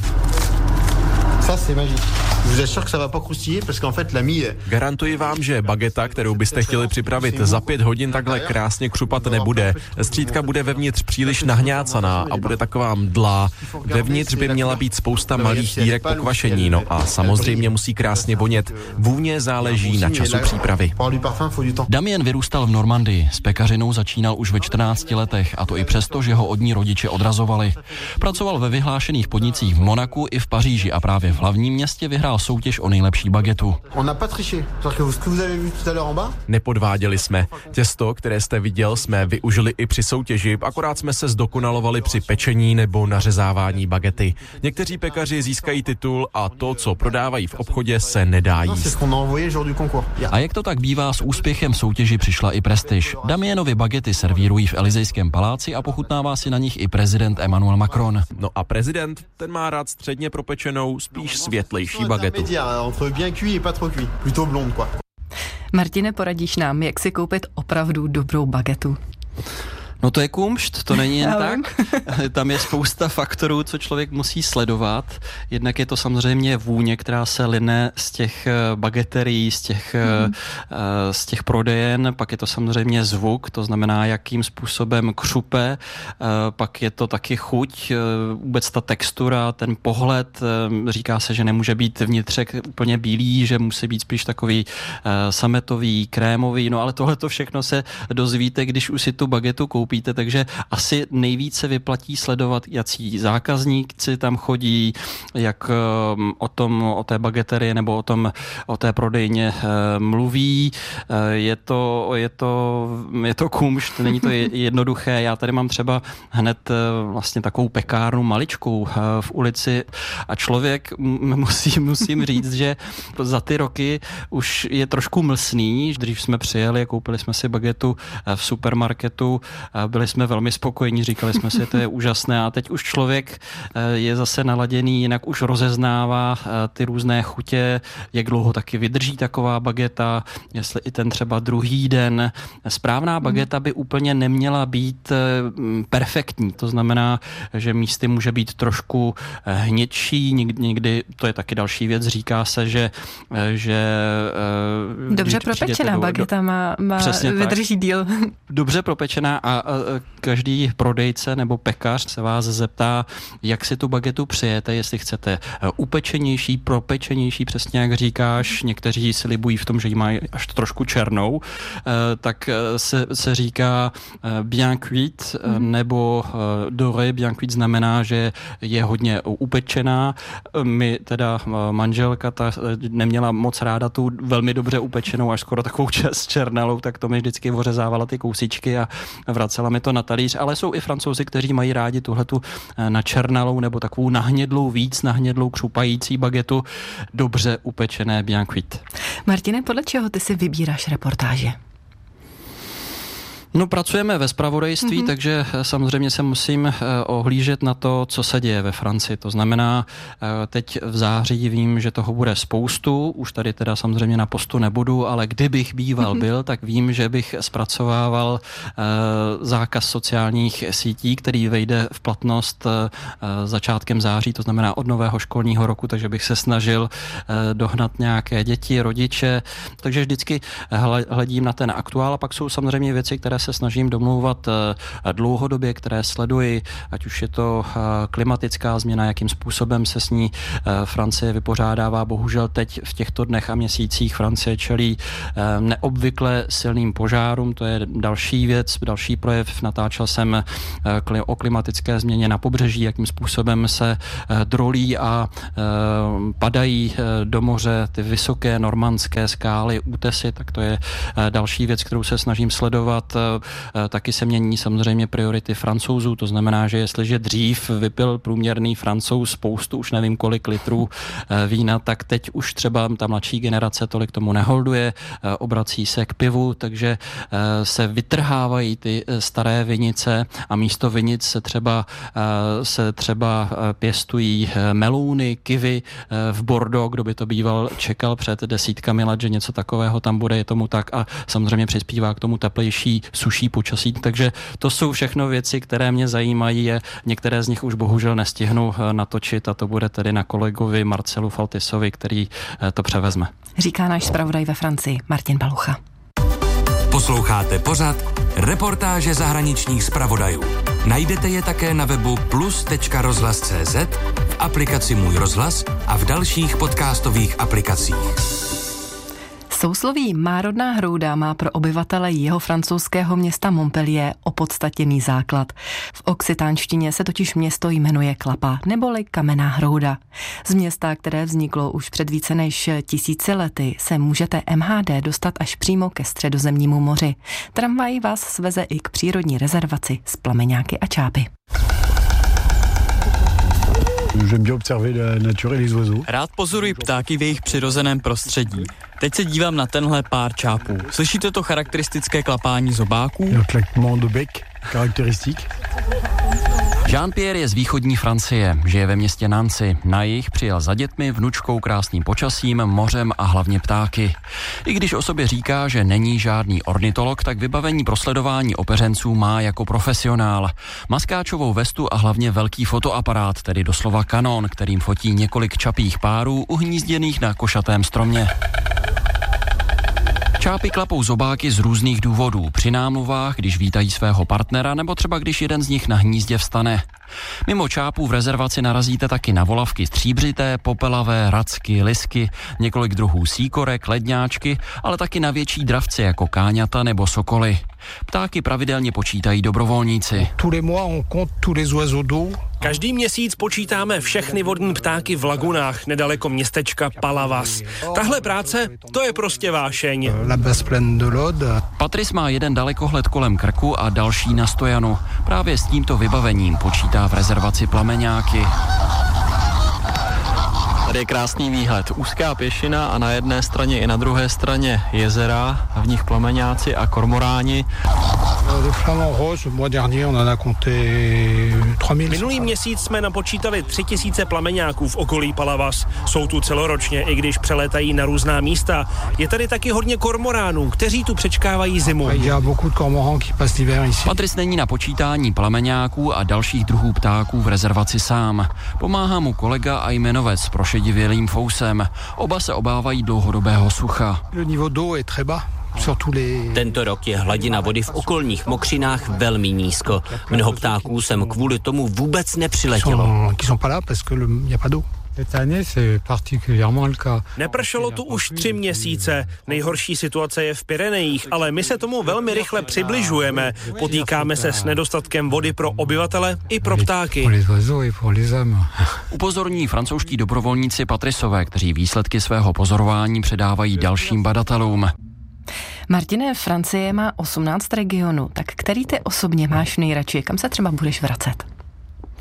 Garantuji vám, že bageta, kterou byste chtěli připravit za pět hodin, takhle krásně křupat nebude. Střídka bude vevnitř příliš nahňácaná a bude taková mdlá. Vevnitř by měla být spousta malých dírek po kvašení, no a samozřejmě musí krásně vonět. Vůně záleží na času přípravy. Damien vyrůstal v Normandii. S pekařinou začínal už ve čtrnácti letech, a to i přesto, že ho od ní rodiče odrazovali. Pracoval ve vyhlášených podnicích v Monaku i v Paříži a právě v hlavním městě vyhrál soutěž o nejlepší bagetu. Nepodváděli jsme. Těsto, které jste viděl, jsme využili i při soutěži, akorát jsme se zdokonalovali při pečení nebo nařezávání bagety. Někteří pekaři získají titul a to, co prodávají v obchodě, se nedá jíst. A jak to tak bývá, s úspěchem soutěži přišla i prestiž. Damienovi bagety servírují v Elysejském paláci a pochutnává si na nich i prezident Emmanuel Macron. No a prezident, ten má rád středně propečenou, spíš světlejší bagetu. Martine, poradíš nám, jak si koupit opravdu dobrou bagetu? No to je kumšt, to není jen tak. Tam je spousta faktorů, co člověk musí sledovat. Jednak je to samozřejmě vůně, která se line z těch bageterií, z těch, mm. z těch prodejen. Pak je to samozřejmě zvuk, to znamená, jakým způsobem křupe. Pak je to taky chuť, vůbec ta textura, ten pohled. Říká se, že nemůže být vnitřek úplně bílý, že musí být spíš takový sametový, krémový. No ale tohle to všechno se dozvíte, když už si tu bagetu koupíte. Takže asi nejvíce vyplatí sledovat, jací zákazníci tam chodí, jak o tom, o té bageterii nebo o tom, o té prodejně mluví. Je to, je to, je to kumšt, není to jednoduché. Já tady mám třeba hned vlastně takovou pekárnu maličkou v ulici a člověk musí, musím říct, že za ty roky už je trošku mlsný. Dřív jsme přijeli, koupili jsme si bagetu v supermarketu, byli jsme velmi spokojení, říkali jsme si, to je úžasné a teď už člověk je zase naladěný, jinak už rozeznává ty různé chutě, jak dlouho taky vydrží taková bageta, jestli i ten třeba druhý den. Správná bageta by úplně neměla být perfektní, to znamená, že místy může být trošku hnědší, někdy, to je taky další věc, říká se, že, že dobře propečená bageta má, má vydrží díl. Dobře propečená a, a každý prodejce nebo pekař se vás zeptá, jak si tu bagetu přijete, jestli chcete upečenější, propečenější, přesně jak říkáš, někteří si libují v tom, že ji mají až trošku černou, tak se, se říká bien cuit, nebo doré bien cuit znamená, že je hodně upečená. My teda manželka ta neměla moc ráda tu velmi dobře upečenou, až skoro takovou čas černalou, tak to mi vždycky ořezávala ty kousíčky a vracela mi to na talíř, ale jsou i Francouzi, kteří mají rádi tuhletu načernalou nebo takovou nahnědlou, víc nahnědlou, křupající bagetu, dobře upečené bien cuit. Martine, podle čeho ty si vybíráš reportáže? No, pracujeme ve zpravodajství, mm-hmm. takže samozřejmě se musím ohlížet na to, co se děje ve Francii. To znamená, teď v září vím, že toho bude spoustu, už tady teda samozřejmě na postu nebudu, ale kdybych býval mm-hmm. byl, tak vím, že bych zpracovával zákaz sociálních sítí, který vejde v platnost začátkem září, to znamená od nového školního roku, takže bych se snažil dohnat nějaké děti, rodiče, takže vždycky hledím na ten aktuál a pak jsou samozřejmě věci, které se snažím domlouvat dlouhodobě, které sleduji, ať už je to klimatická změna, jakým způsobem se s ní Francie vypořádává. Bohužel teď v těchto dnech a měsících Francie čelí neobvykle silným požárům, to je další věc, další projev. Natáčel jsem o klimatické změně na pobřeží, jakým způsobem se drolí a padají do moře ty vysoké normandské skály, útesy, tak to je další věc, kterou se snažím sledovat. Taky se mění samozřejmě priority Francouzů, to znamená, že jestliže dřív vypil průměrný Francouz spoustu, už nevím kolik litrů vína, tak teď už třeba ta mladší generace tolik tomu neholduje, obrací se k pivu, takže se vytrhávají ty staré vinice a místo vinic se třeba, se třeba pěstují melouny, kivy v Bordeaux, kdo by to býval čekal před desítkami let, že něco takového tam bude, je tomu tak a samozřejmě přispívá k tomu teplejší, suší počasí, takže to jsou všechno věci, které mě zajímají, je, některé z nich už bohužel nestihnu natočit a to bude tedy na kolegovi Marcelu Faltisovi, který to převezme. Říká náš zpravodaj ve Francii Martin Balucha. Posloucháte pořad Reportáže zahraničních zpravodajů. Najdete je také na webu plus tečka rozhlas tečka cé zet, v aplikaci Můj rozhlas a v dalších podcastových aplikacích. Sousloví Márodná hrouda má pro obyvatele jeho francouzského města Montpellier opodstatněný základ. V occitánštině se totiž město jmenuje Klapa, neboli Kamenná hrouda. Z města, které vzniklo už před více než tisíci lety, se můžete em há dé dostat až přímo ke Středozemnímu moři. Tramvaj vás sveze i k přírodní rezervaci s plameňáky a čápy. Rád pozoruji ptáky v jejich přirozeném prostředí. Teď se dívám na tenhle pár čápů. Slyšíte to charakteristické klapání zobáků? Jean-Pierre je z východní Francie, žije ve městě Nancy. Na jih přijel za dětmi, vnučkou, krásným počasím, mořem a hlavně ptáky. I když o sobě říká, že není žádný ornitolog, tak vybavení pro sledování opeřenců má jako profesionál. Maskáčovou vestu a hlavně velký fotoaparát, tedy doslova kanon, kterým fotí několik čapích párů uhnízděných na košatém stromě. Čápy klapou zobáky z různých důvodů. Při námluvách, když vítají svého partnera, nebo třeba když jeden z nich na hnízdě vstane. Mimo čápů v rezervaci narazíte taky na volavky stříbřité, popelavé, racky, lisky, několik druhů síkorek, ledňáčky, ale taky na větší dravce jako káňata nebo sokoly. Ptáky pravidelně počítají dobrovolníci. Každý měsíc počítáme všechny vodní ptáky v lagunách nedaleko městečka Palavas. Tahle práce, to je prostě vášeň. Patrice má jeden dalekohled kolem krku a další na stojanu. Právě s tímto vybavením počítá v rezervaci plameňáky. Tady je krásný výhled. Úzká pěšina a na jedné straně i na druhé straně jezera, v nich plameňáci a kormoráni. Minulý měsíc jsme napočítali tři tisíce plameňáků v okolí Palavas. Jsou tu celoročně, i když přelétají na různá místa. Je tady taky hodně kormoránů, kteří tu přečkávají zimu. Patrice není na počítání plameňáků a dalších druhů ptáků v rezervaci sám. Pomáhá mu kolega a jmenovec pro šedivělým fousem. Oba se obávají dlouhodobého sucha. Tento rok je hladina vody v okolních mokřinách velmi nízko. Mnoho ptáků sem kvůli tomu vůbec nepřiletělo. Nepršelo tu už tři měsíce. Nejhorší situace je v Pyrenejích, ale my se tomu velmi rychle přibližujeme. Potýkáme se s nedostatkem vody pro obyvatele i pro ptáky. Upozorní francouzští dobrovolníci Patricové, kteří výsledky svého pozorování předávají dalším badatelům. Martine, Francie má osmnáct regionů, tak který ty osobně máš nejradši? Kam se třeba budeš vracet?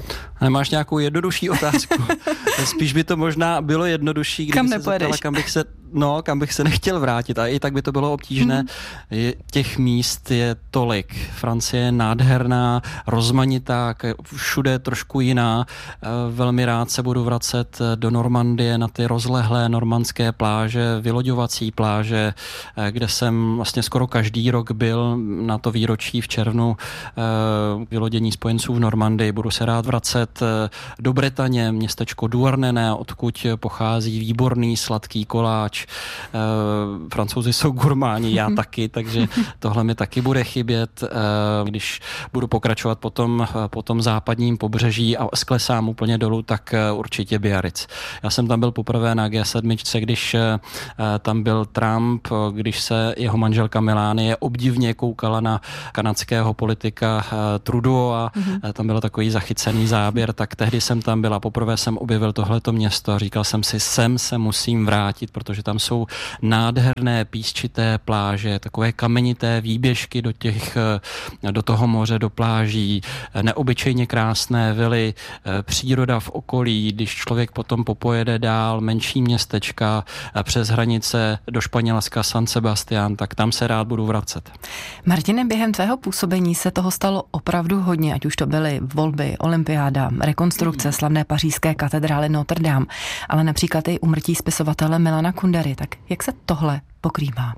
Nemáš nějakou jednodušší otázku? Spíš by to možná bylo jednodušší, kdyby kam se zeptala, kam bych se, no, kam bych se nechtěl vrátit. A i tak by to bylo obtížné. Mm. Těch míst je tolik. Francie je nádherná, rozmanitá, všude trošku jiná. Velmi rád se budu vracet do Normandie na ty rozlehlé normandské pláže, vyloďovací pláže, kde jsem vlastně skoro každý rok byl na to výročí v červnu vylodění spojenců v Normandii. Budu se rád vracet do Bretaně, městečko Douarnenez, odkud pochází výborný sladký koláč. Francouzi jsou gurmáni, já taky, takže tohle mi taky bude chybět. Když budu pokračovat po tom, po tom západním pobřeží a sklesám úplně dolů, tak určitě Biarritz. Já jsem tam byl poprvé na G sedm, když tam byl Trump, když se jeho manželka Melanie obdivně koukala na kanadského politika Trudeau a mm-hmm. tam byl takový zachycený záběr, tak tehdy jsem tam byl a poprvé jsem objevil tohleto město a říkal jsem si, sem se musím vrátit, protože tam jsou nádherné písčité pláže, takové kamenité výběžky do těch, do toho moře, do pláží, neobyčejně krásné vily, příroda v okolí, když člověk potom popojede dál, menší městečka přes hranice do Španělska, San Sebastián, tak tam se rád budu vracet. Martine, během tvého působení se toho stalo opravdu hodně, ať už to byly volby, olympiáda, rekonstrukce slavné pařížské katedrály Notre Dame, ale například i úmrtí spisovatele Milana Kundery. Tak jak se tohle pokrývá?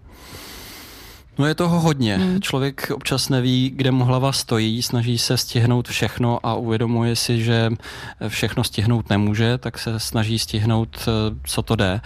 No je toho hodně. Hmm. Člověk občas neví, kde mu hlava stojí, snaží se stihnout všechno a uvědomuje si, že všechno stihnout nemůže, tak se snaží stihnout, co to jde.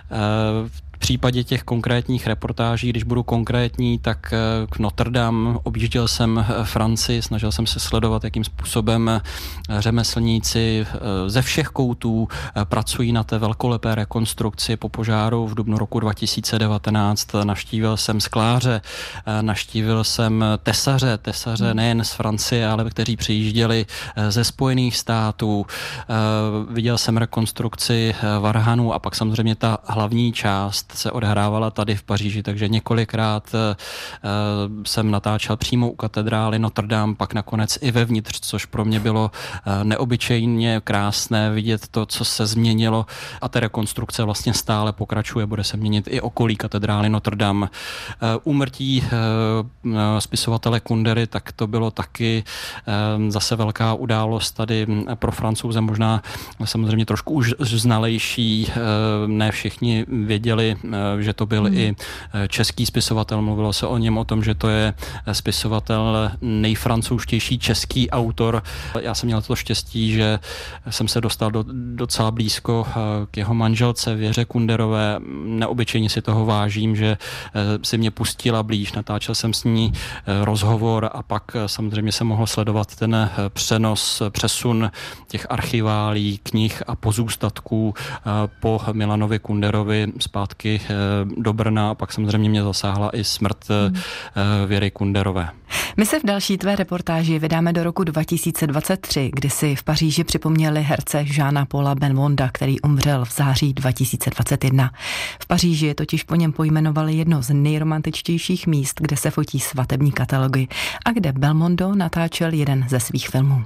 V případě těch konkrétních reportáží, když budu konkrétní, tak k Notre Dame objížděl jsem Francii, snažil jsem se sledovat, jakým způsobem řemeslníci ze všech koutů pracují na té velkolepé rekonstrukci po požáru v dubnu roku dva tisíce devatenáct. Navštívil jsem skláře, navštívil jsem tesaře, tesaře nejen z Francie, ale kteří přijížděli ze Spojených států. Viděl jsem rekonstrukci varhanů a pak samozřejmě ta hlavní část se odhrávala tady v Paříži, takže několikrát uh, jsem natáčel přímo u katedrály Notre Dame, pak nakonec i vevnitř, což pro mě bylo uh, neobyčejně krásné vidět to, co se změnilo a ta rekonstrukce vlastně stále pokračuje, bude se měnit i okolí katedrály Notre Dame. Uh, úmrtí uh, spisovatele Kundery, tak to bylo taky uh, zase velká událost tady pro Francouze, možná samozřejmě trošku už znalejší, uh, ne všichni věděli, že to byl hmm. i český spisovatel. Mluvilo se o něm o tom, že to je spisovatel nejfrancouzštější český autor. Já jsem měl to štěstí, že jsem se dostal do, docela blízko k jeho manželce Věře Kunderové. Neobyčejně si toho vážím, že si mě pustila blíž. Natáčel jsem s ní rozhovor a pak samozřejmě se mohl sledovat ten přenos, přesun těch archiválí, knih a pozůstatků po Milanovi Kunderovi zpátky do Brna a pak samozřejmě mě zasáhla i smrt hmm. Věry Kunderové. My se v další tvé reportáži vydáme do roku dva tisíce dvacet tři, kdy si v Paříži připomněli herce Jeana Paula Belmonda, který umřel v září dva tisíce dvacet jedna. V Paříži totiž po něm pojmenovali jedno z nejromantičtějších míst, kde se fotí svatební katalogy a kde Belmondo natáčel jeden ze svých filmů.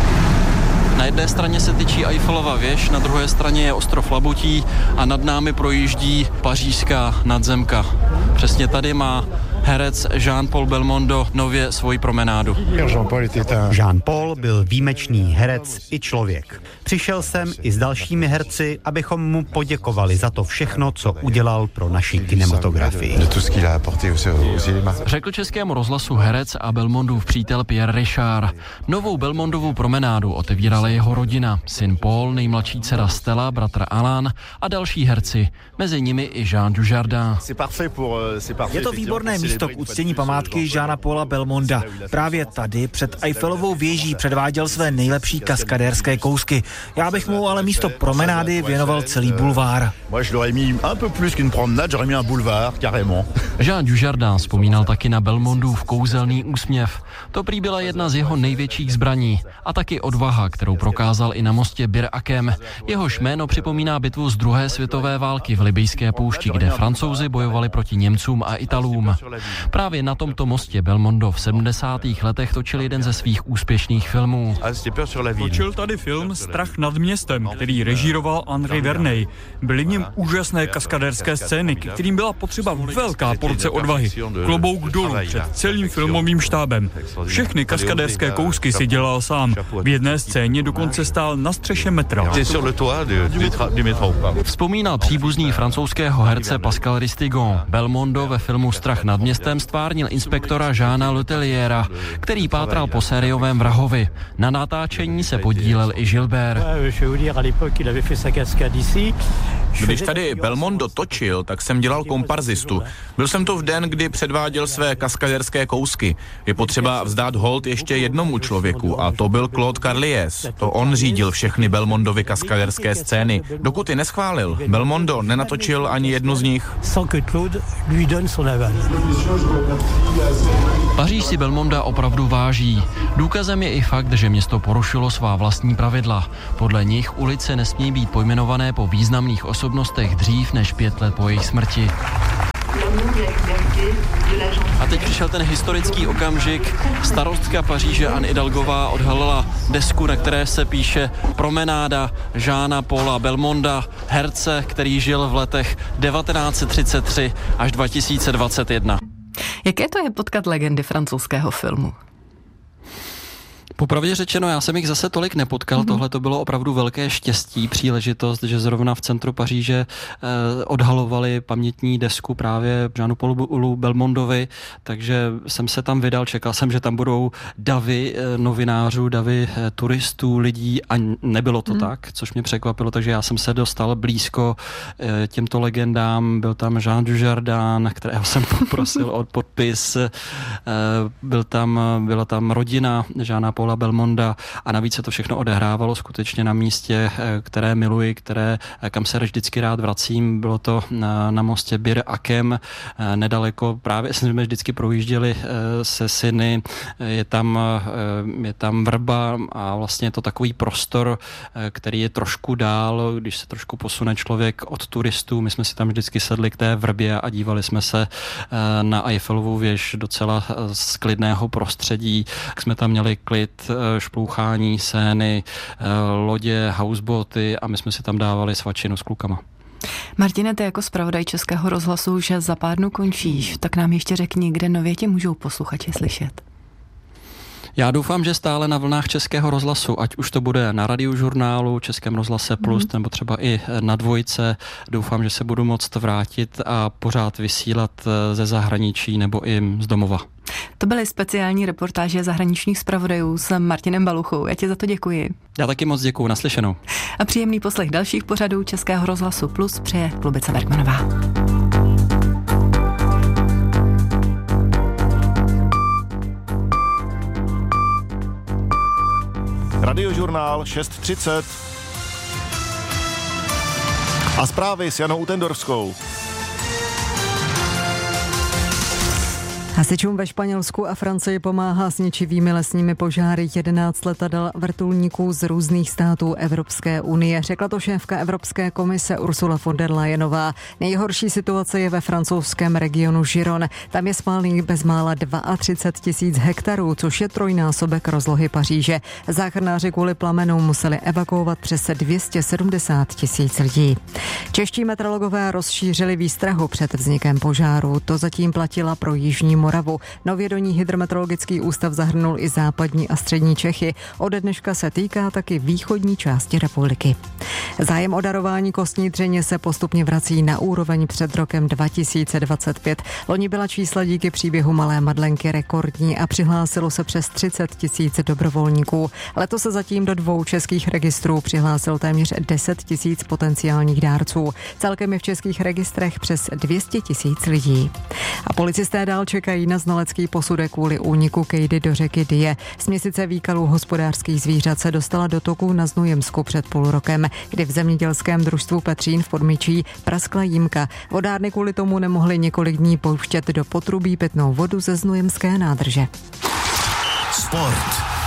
Na jedné straně se tyčí Eiffelova věž, na druhé straně je ostrov Labutí a nad námi projíždí pařížská nadzemka. Přesně tady má herec Jean-Paul Belmondo nově svoji promenádu. Jean-Paul byl výjimečný herec i člověk. Přišel jsem i s dalšími herci, abychom mu poděkovali za to všechno, co udělal pro naši kinematografii. Řekl Českému rozhlasu herec a Belmondův přítel Pierre Richard. Novou Belmondovu promenádu otevírala jeho rodina, syn Paul, nejmladší dcera Stella, bratr Alain a další herci, mezi nimi i Jean Dujardin. Je to výborné místo k uctění památky Jeana Paula Belmonda. Právě tady před Eiffelovou věží předváděl své nejlepší kaskadérské kousky. Já bych mu ale místo promenády věnoval celý bulvár. Jean Dujardin vzpomínal taky na Belmondův kouzelný úsměv. To prý byla jedna z jeho největších zbraní a taky odvaha, kterou prokázal i na mostě Bir Hakeim. Jehož jméno připomíná bitvu z druhé světové války v libyjské poušti, kde Francouzi bojovali proti Němcům a Italům. Právě na tomto mostě Belmondo v sedmdesátých letech točil jeden ze svých úspěšných filmů. Točil tady film Strach nad městem, který režíroval Andrej Verney. Byly v něm úžasné kaskadérské scény, kterým byla potřeba velká porce odvahy. Klobouk dolů před celým filmovým štábem. Všechny kaskadérské kousky si dělal sám. V jedné scéně dokonce stál na střeše metra. Vzpomínal příbuzný francouzského herce Pascal Ristigon. Belmondo ve filmu Strach nad městem stvárnil inspektora Jeana Letelliera, který pátral po sériovém vrahovi. Na natáčení se podílel i Gilbert. Když tady Belmondo točil, tak jsem dělal komparzistu. Byl jsem to v den, kdy předváděl své kaskadérské kousky. Je potřeba vzdát hold ještě jednomu člověku a to byl Claude Carliez. To on řídil všechny Belmondovy kaskadérské scény. Dokud je neschválil, Belmondo nenatočil ani jednu z nich. Paříž si Belmonda opravdu váží. Důkazem je i fakt, že město porušilo svá vlastní pravidla. Podle nich ulice nesmí být pojmenované po významných osobnostech dřív než pět let po jejich smrti. A teď přišel ten historický okamžik. Starostka Paříže Anne Hidalgová odhalila desku, na které se píše Promenáda Jeana Paula Belmonda, herce, který žil v letech devatenáct set třicet tři až dva tisíce dvacet jedna. Jaké to je potkat legendy francouzského filmu? Popravdě řečeno, já jsem jich zase tolik nepotkal, mm-hmm. Tohle to bylo opravdu velké štěstí, příležitost, že zrovna v centru Paříže eh, odhalovali pamětní desku právě Jeanu Paulu Belmondovi, takže jsem se tam vydal, čekal jsem, že tam budou davy eh, novinářů, davy eh, turistů, lidí a nebylo to mm. tak, což mě překvapilo, takže já jsem se dostal blízko eh, těmto legendám, byl tam Jean Dujardin, kterého jsem poprosil o podpis, eh, byl tam, byla tam rodina Jeana Paula Belmonda a navíc se to všechno odehrávalo skutečně na místě, které miluji, které, kam se vždycky rád vracím. Bylo to na, na mostě Bir Akem, nedaleko, právě jsme vždycky projížděli se syny, je tam, je tam vrba a vlastně je to takový prostor, který je trošku dál, když se trošku posune člověk od turistů. My jsme si tam vždycky sedli k té vrbě a dívali jsme se na Eiffelovu věž docela z klidného prostředí. Jsme tam měli klid, šplouchání, scény, lodě, houseboaty a my jsme si tam dávali svačinu s klukama. Martine, ty jako zpravodaj Českého rozhlasu, že za pár dnů končíš, tak nám ještě řekni, kde nově tě můžou posluchači slyšet. Já doufám, že stále na vlnách Českého rozhlasu, ať už to bude na Radiožurnálu, Českém rozhlase Plus, mm. nebo třeba i na Dvojce. Doufám, že se budu moct vrátit a pořád vysílat ze zahraničí nebo i z domova. To byly speciální reportáže zahraničních zpravodajů s Martinem Baluchou. Já ti za to děkuji. Já taky moc děkuji, naslyšenou. A příjemný poslech dalších pořadů Českého rozhlasu Plus přeje Lubica Bergmanová. Radiožurnál šest třicet a zprávy s Janou Utendorskou. Hasičům ve Španělsku a Francii pomáhá s ničivými lesními požáry jedenáct letadel vrtulníků z různých států Evropské unie. Řekla to šéfka Evropské komise Ursula von der Leyenová. Nejhorší situace je ve francouzském regionu Giron. Tam je spálených bezmála třicet dva tisíc hektarů, což je trojnásobek rozlohy Paříže. Záchranáři kvůli plamenům museli evakuovat přes dvě stě sedmdesát tisíc lidí. Čeští meteorologové rozšířili výstrahu před vznikem požáru. To zatím platila pro jižní Moravu. Nově do ní hydrometeorologický ústav zahrnul i západní a střední Čechy. Ode dneška se týká taky východní části republiky. Zájem o darování kostní dřeně se postupně vrací na úroveň před rokem dva tisíce dvacet pět. Loni byla čísla díky příběhu Malé Madlenky rekordní a přihlásilo se přes třicet tisíc dobrovolníků. Letos se zatím do dvou českých registrů přihlásilo téměř deset tisíc potenciálních dárců. Celkem je v českých registrech přes dvě stě tisíc lidí. A policisté dál čekají na znalecký posudek kvůli úniku kejdy do řeky Dyje. Směsice výkalů hospodářských zvířat se dostala do toku na Znojemsku před půl rokem, kdy v zemědělském družstvu Petřín v Podmičí praskla jímka. Vodárny kvůli tomu nemohly několik dní pouštět do potrubí pitnou vodu ze znojemské nádrže. Sport.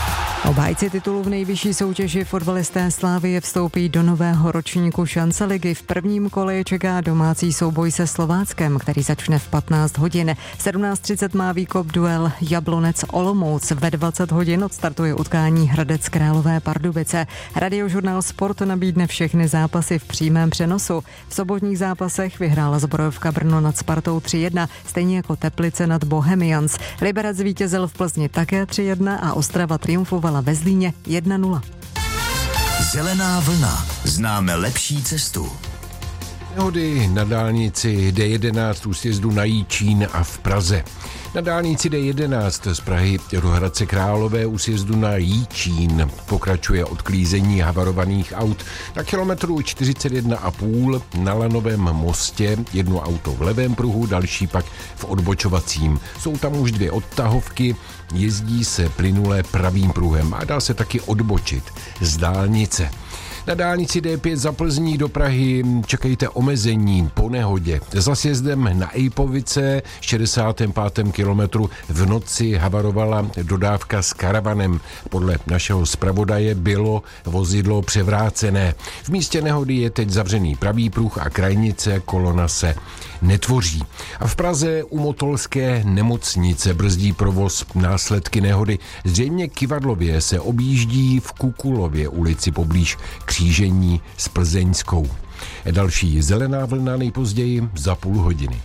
Obhájci titulu v nejvyšší soutěži fotbalisté Slavie vstoupí do nového ročníku šance ligy. V prvním kole je čeká domácí souboj se Slováckem, který začne v patnáct hodin. sedmnáct třicet má výkop duel Jablonec Olomouc. Ve dvacet hodin odstartuje utkání Hradec Králové Pardubice. Radiožurnál Sport nabídne všechny zápasy v přímém přenosu. V sobotních zápasech vyhrála Zbrojovka Brno nad Spartou tři jedna, stejně jako Teplice nad Bohemians. Liberec zvítězil v Plzni také tři jedna a Ostrava triumfovala ve Zlíně jedna nula. Zelená vlna. Známe lepší cestu. Nehody na dálnici D jedenáct u sjezdu na Jičín a v Praze. Na dálnici D jedenáct z Prahy do Hradce Králové u sjezdu na Jičín pokračuje odklízení havarovaných aut. Na kilometru čtyřicet jedna a půl na Lanovém mostě jedno auto v levém pruhu, další pak v odbočovacím. Jsou tam už dvě odtahovky, jezdí se plynule pravým pruhem a dá se taky odbočit z dálnice. Na dálnici D pět za Plzní do Prahy čekejte omezení po nehodě. Za sjezdem na Ejpovice v šedesátém pátém kilometru v noci havarovala dodávka s karavanem. Podle našeho zpravodaje bylo vozidlo převrácené. V místě nehody je teď zavřený pravý pruh a krajnice, kolona se netvoří. A v Praze u Motolské nemocnice brzdí provoz následky nehody. Zřejmě Kivadlově se objíždí v Kukulově ulici poblíž křížení s Plzeňskou. Další zelená vlna nejpozději za půl hodiny.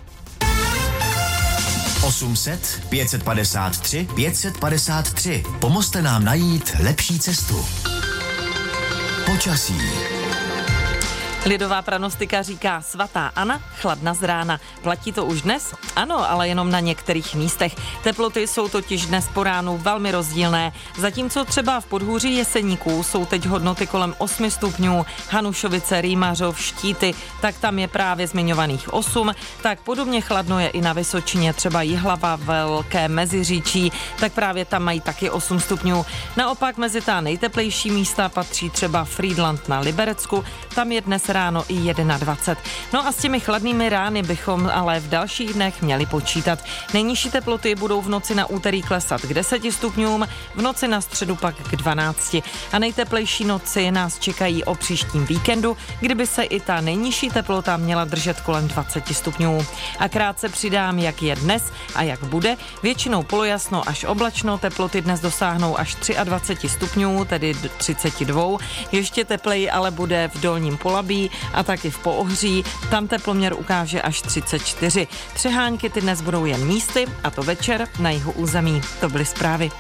osm set, pět set padesát tři, pět set padesát tři. Pomozte nám najít lepší cestu. Počasí. Lidová pranostika říká svatá Anna, chladna z rána. Platí to už dnes? Ano, ale jenom na některých místech. Teploty jsou totiž dnes po ránu velmi rozdílné. Zatímco třeba v podhůří Jeseníků jsou teď hodnoty kolem osmi stupňů, Hanušovice, Rýmařov, Štíty, tak tam je právě zmiňovaných osm, tak podobně chladno je i na Vysočině, třeba Jihlava, Velké Meziříčí, tak právě tam mají taky osm stupňů. Naopak mezi ta nejteplejší místa patří třeba Frýdlant na Liberecku, tam je dnes ráno i dvacet jedna. No a s těmi chladnými rány bychom ale v dalších dnech měli počítat. Nejnižší teploty budou v noci na úterý klesat k deseti stupňům, v noci na středu pak k dvanácti. A nejteplejší noci nás čekají o příštím víkendu, kdyby se i ta nejnižší teplota měla držet kolem dvaceti stupňů. A krátce přidám, jak je dnes a jak bude. Většinou polojasno až oblačno, teploty dnes dosáhnou až dvacet tři stupňů, tedy třicet dva. Ještě tepleji ale bude v Dolním Polabí a taky v Poohří, tam teploměr ukáže až třicet čtyři. Přehánky ty dnes budou jen místy, a to večer na jihu území. To byly zprávy.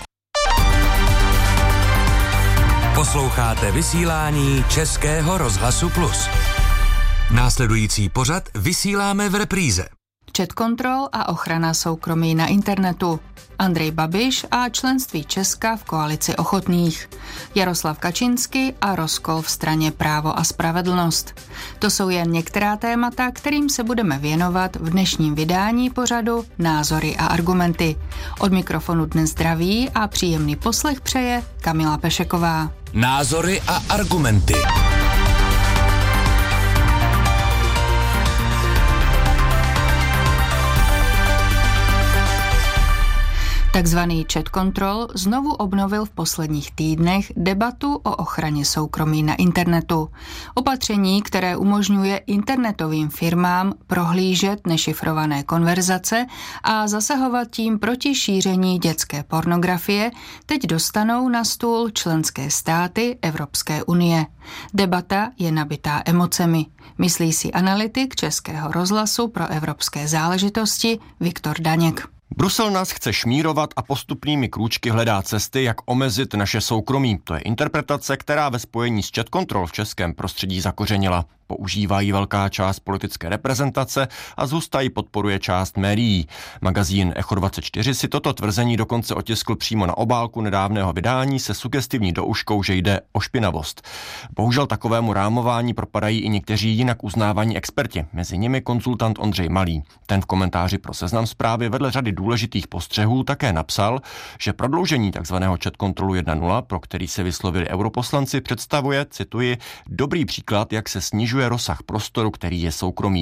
Posloucháte vysílání Českého rozhlasu Plus. Následující pořad vysíláme v repríze. Chat control a ochrana soukromí na internetu. Andrej Babiš a členství Česka v koalici ochotných. Jaroslav Kačinský a rozkol v straně Právo a spravedlnost. To jsou jen některá témata, kterým se budeme věnovat v dnešním vydání pořadu Názory a argumenty. Od mikrofonu dnes zdraví a příjemný poslech přeje Kamila Pešeková. Názory a argumenty. Takzvaný chat control znovu obnovil v posledních týdnech debatu o ochraně soukromí na internetu. Opatření, které umožňuje internetovým firmám prohlížet nešifrované konverzace a zasahovat tím proti šíření dětské pornografie, teď dostanou na stůl členské státy Evropské unie. Debata je nabitá emocemi, myslí si analytik Českého rozhlasu pro evropské záležitosti Viktor Daněk. Brusel nás chce šmírovat a postupnými krůčky hledá cesty, jak omezit naše soukromí. To je interpretace, která ve spojení s chat control v českém prostředí zakořenila. Používají velká část politické reprezentace a zhusta ji podporuje část médií. Magazín Echo dvacet čtyři si toto tvrzení dokonce otiskl přímo na obálku nedávného vydání se sugestivní douškou, že jde o špinavost. Bohužel takovému rámování propadají i někteří jinak uznávaní experti, mezi nimi konzultant Ondřej Malý. Ten v komentáři pro Seznam Zprávy vedle řady důležitých postřehů také napsal, že prodloužení tzv. Chat controlu jedna tečka nula, pro který se vyslovili europoslanci, představuje, cituji, dobrý příklad, jak se snižuje rozsah prostoru, který je soukromý.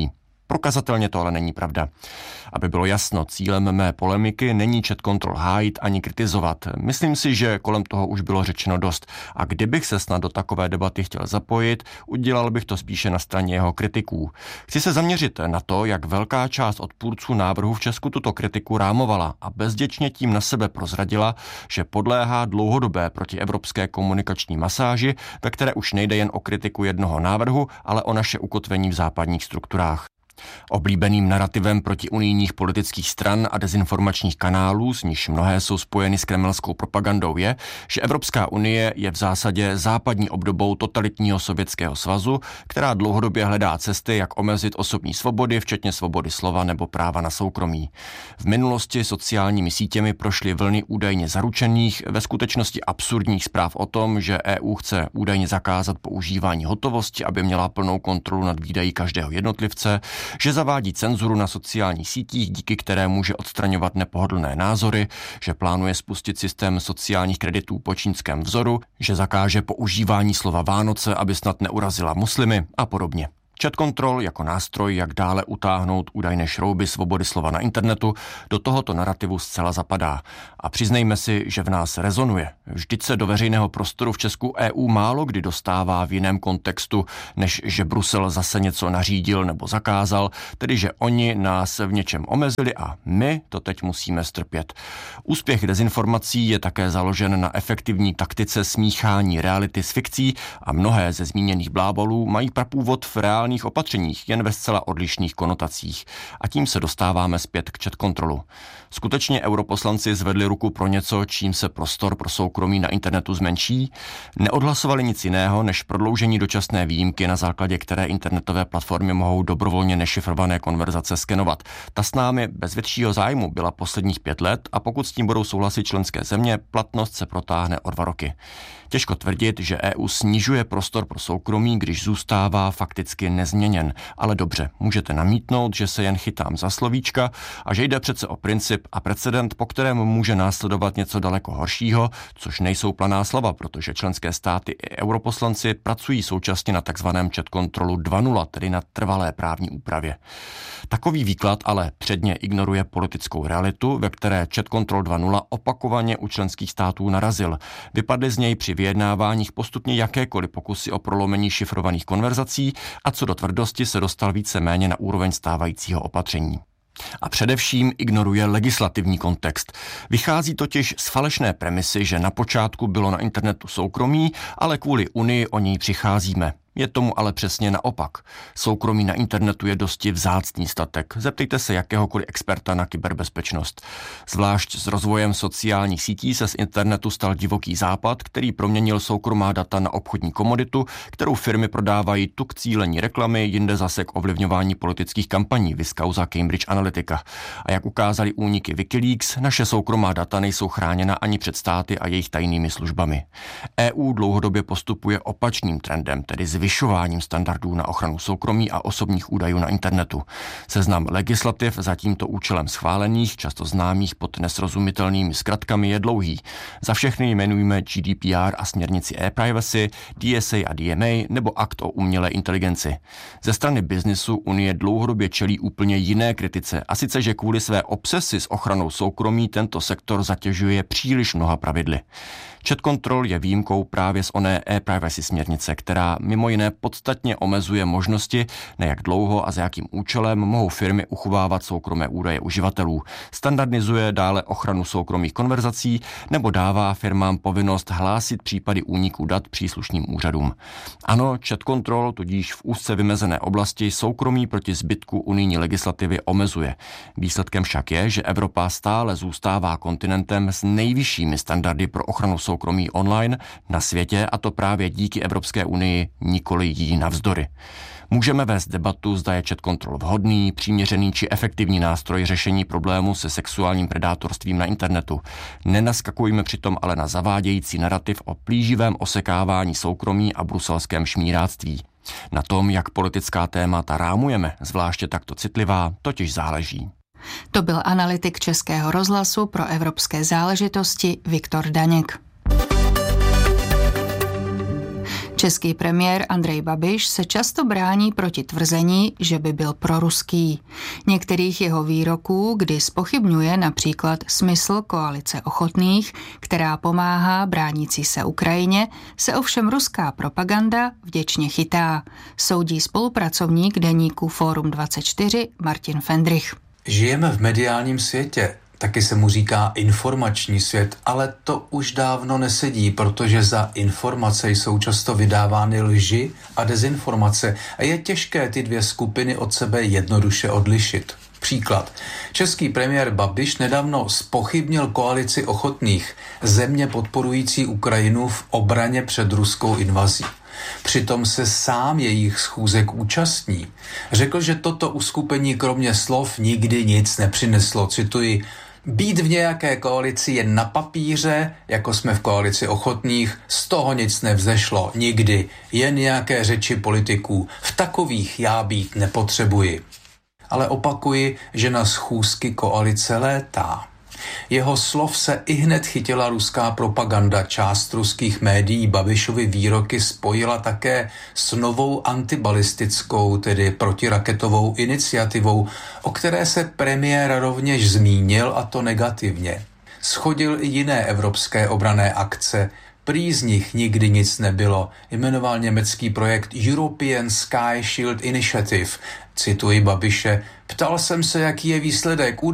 Prokazatelně to ale není pravda. Aby bylo jasno, cílem mé polemiky není chat control hájit ani kritizovat. Myslím si, že kolem toho už bylo řečeno dost. A kdybych se snad do takové debaty chtěl zapojit, udělal bych to spíše na straně jeho kritiků. Chci se zaměřit na to, jak velká část odpůrců návrhu v Česku tuto kritiku rámovala a bezděčně tím na sebe prozradila, že podléhá dlouhodobé protievropské komunikační masáži, ve které už nejde jen o kritiku jednoho návrhu, ale o naše ukotvení v západních strukturách. Oblíbeným narativem protiunijních politických stran a dezinformačních kanálů, z nichž mnohé jsou spojeny s kremelskou propagandou, je, že Evropská unie je v zásadě západní obdobou totalitního Sovětského svazu, která dlouhodobě hledá cesty, jak omezit osobní svobody, včetně svobody slova nebo práva na soukromí. V minulosti sociálními sítěmi prošly vlny údajně zaručených, ve skutečnosti absurdních zpráv o tom, že E U chce údajně zakázat používání hotovosti, aby měla plnou kontrolu nad výdaji každého jednotlivce, že zavádí cenzuru na sociálních sítích, díky které může odstraňovat nepohodlné názory, že plánuje spustit systém sociálních kreditů po čínském vzoru, že zakáže používání slova Vánoce, aby snad neurazila muslimy a podobně. Chat control jako nástroj, jak dále utáhnout údajné šrouby svobody slova na internetu, do tohoto narrativu zcela zapadá. A přiznejme si, že v nás rezonuje. Vždyť se do veřejného prostoru v Česku E U málo kdy dostává v jiném kontextu, než že Brusel zase něco nařídil nebo zakázal, tedy že oni nás v něčem omezili a my to teď musíme strpět. Úspěch dezinformací je také založen na efektivní taktice smíchání reality s fikcí a mnohé ze zmíněných blábolů mají prapůvod v reálných opatřeních, jen ve zcela odlišných konotacích. A tím se dostáváme zpět k chat kontrolu. Skutečně europoslanci zvedli ruku pro něco, čím se prostor pro soukromí na internetu zmenší? Neodhlasovali nic jiného, než prodloužení dočasné výjimky, na základě které internetové platformy mohou dobrovolně nešifrované konverzace skenovat. Ta s námi bez většího zájmu byla posledních pět let a pokud s tím budou souhlasit členské země, platnost se protáhne o dva roky. Těžko tvrdit, že E U snižuje prostor pro soukromí, když zůstává fakticky nezměněn. Ale dobře, můžete namítnout, že se jen chytám za slovíčka a že jde přece o princip a precedent, po kterém může následovat něco daleko horšího, což nejsou planá slova, protože členské státy i europoslanci pracují současně na takzvaném chat kontrolu dva nula, tedy na trvalé právní úpravě. Takový výklad ale předně ignoruje politickou realitu, ve které chat control dva nula opakovaně u členských států narazil. Vypadly z něj při vyjednáváních postupně jakékoliv pokusy o prolomení šifrovaných konverzací a co do tvrdosti se dostal více-méně na úroveň stávajícího opatření. A především ignoruje legislativní kontext. Vychází totiž z falešné premisy, že na počátku bylo na internetu soukromí, ale kvůli Unii o něj přicházíme. Je tomu ale přesně naopak. Soukromí na internetu je dosti vzácný statek. Zeptejte se jakéhokoliv experta na kyberbezpečnost. Zvlášť s rozvojem sociálních sítí se z internetu stal divoký západ, který proměnil soukromá data na obchodní komoditu, kterou firmy prodávají tu k cílení reklamy, jinde zase k ovlivňování politických kampaní, viz kauza Cambridge Analytica. A jak ukázali úniky Wikileaks, naše soukromá data nejsou chráněna ani před státy a jejich tajnými službami. E U dlouhodobě postupuje opačným trendem, tedy zvyšováním standardů na ochranu soukromí a osobních údajů na internetu. Seznam legislativ za tímto účelem schválených, často známých pod nesrozumitelnými zkratkami, je dlouhý. Za všechny jmenujeme G D P R a směrnici e-privacy, D S A a D M A nebo akt o umělé inteligenci. Ze strany biznisu Unie dlouhodobě čelí úplně jiné kritice, a sice, že kvůli své obsesi s ochranou soukromí tento sektor zatěžuje příliš mnoha pravidly. Chat control je výjimkou právě z oné e-privacy směrnice, která mimo jiné podstatně omezuje možnosti, na jak dlouho a za jakým účelem mohou firmy uchovávat soukromé údaje uživatelů. Standardizuje dále ochranu soukromých konverzací nebo dává firmám povinnost hlásit případy úniků dat příslušným úřadům. Ano, chat control tudíž v úzce vymezené oblasti soukromí proti zbytku unijní legislativy omezuje. Výsledkem však je, že Evropa stále zůstává kontinentem s nejvyššími standardy pro ochranu soukromí soukromí online na světě, a to právě díky Evropské unii, nikoli jí navzdory. Můžeme vést debatu, zda je chat control vhodný, přiměřený či efektivní nástroj řešení problému se sexuálním predátorstvím na internetu. Nenaskakujme přitom ale na zavádějící narrativ o plíživém osekávání soukromí a bruselském šmíráctví. Na tom, jak politická témata rámujeme, zvláště takto citlivá, totiž záleží. To byl analytik Českého rozhlasu pro evropské záležitosti Viktor Daněk. Český premiér Andrej Babiš se často brání proti tvrzení, že by byl proruský. Některých jeho výroků, kdy zpochybňuje například smysl koalice ochotných, která pomáhá bránící se Ukrajině, se ovšem ruská propaganda vděčně chytá. Soudí spolupracovník deníku Fórum dvacet čtyři Martin Fendrich. Žijeme v mediálním světě. Taky se mu říká informační svět, ale to už dávno nesedí, protože za informace jsou často vydávány lži a dezinformace a je těžké ty dvě skupiny od sebe jednoduše odlišit. Příklad. Český premiér Babiš nedávno zpochybnil koalici ochotných, země podporující Ukrajinu v obraně před ruskou invazí. Přitom se sám jejich schůzek účastní. Řekl, že toto uskupení kromě slov nikdy nic nepřineslo. Cituji, být v nějaké koalici jen na papíře, jako jsme v koalici ochotných, z toho nic nevzešlo, nikdy, jen nějaké řeči politiků. V takových já být nepotřebuji. Ale opakuji, že na schůzky koalice létá. Jeho slov se ihned chytila ruská propaganda. Část ruských médií Babišovy výroky spojila také s novou antibalistickou, tedy protiraketovou iniciativou, o které se premiér rovněž zmínil, a to negativně. Shodil i jiné evropské obranné akce, prý z nich nikdy nic nebylo. Jmenoval německý projekt European Sky Shield Initiative. Cituji Babiše, ptal jsem se, jaký je výsledek.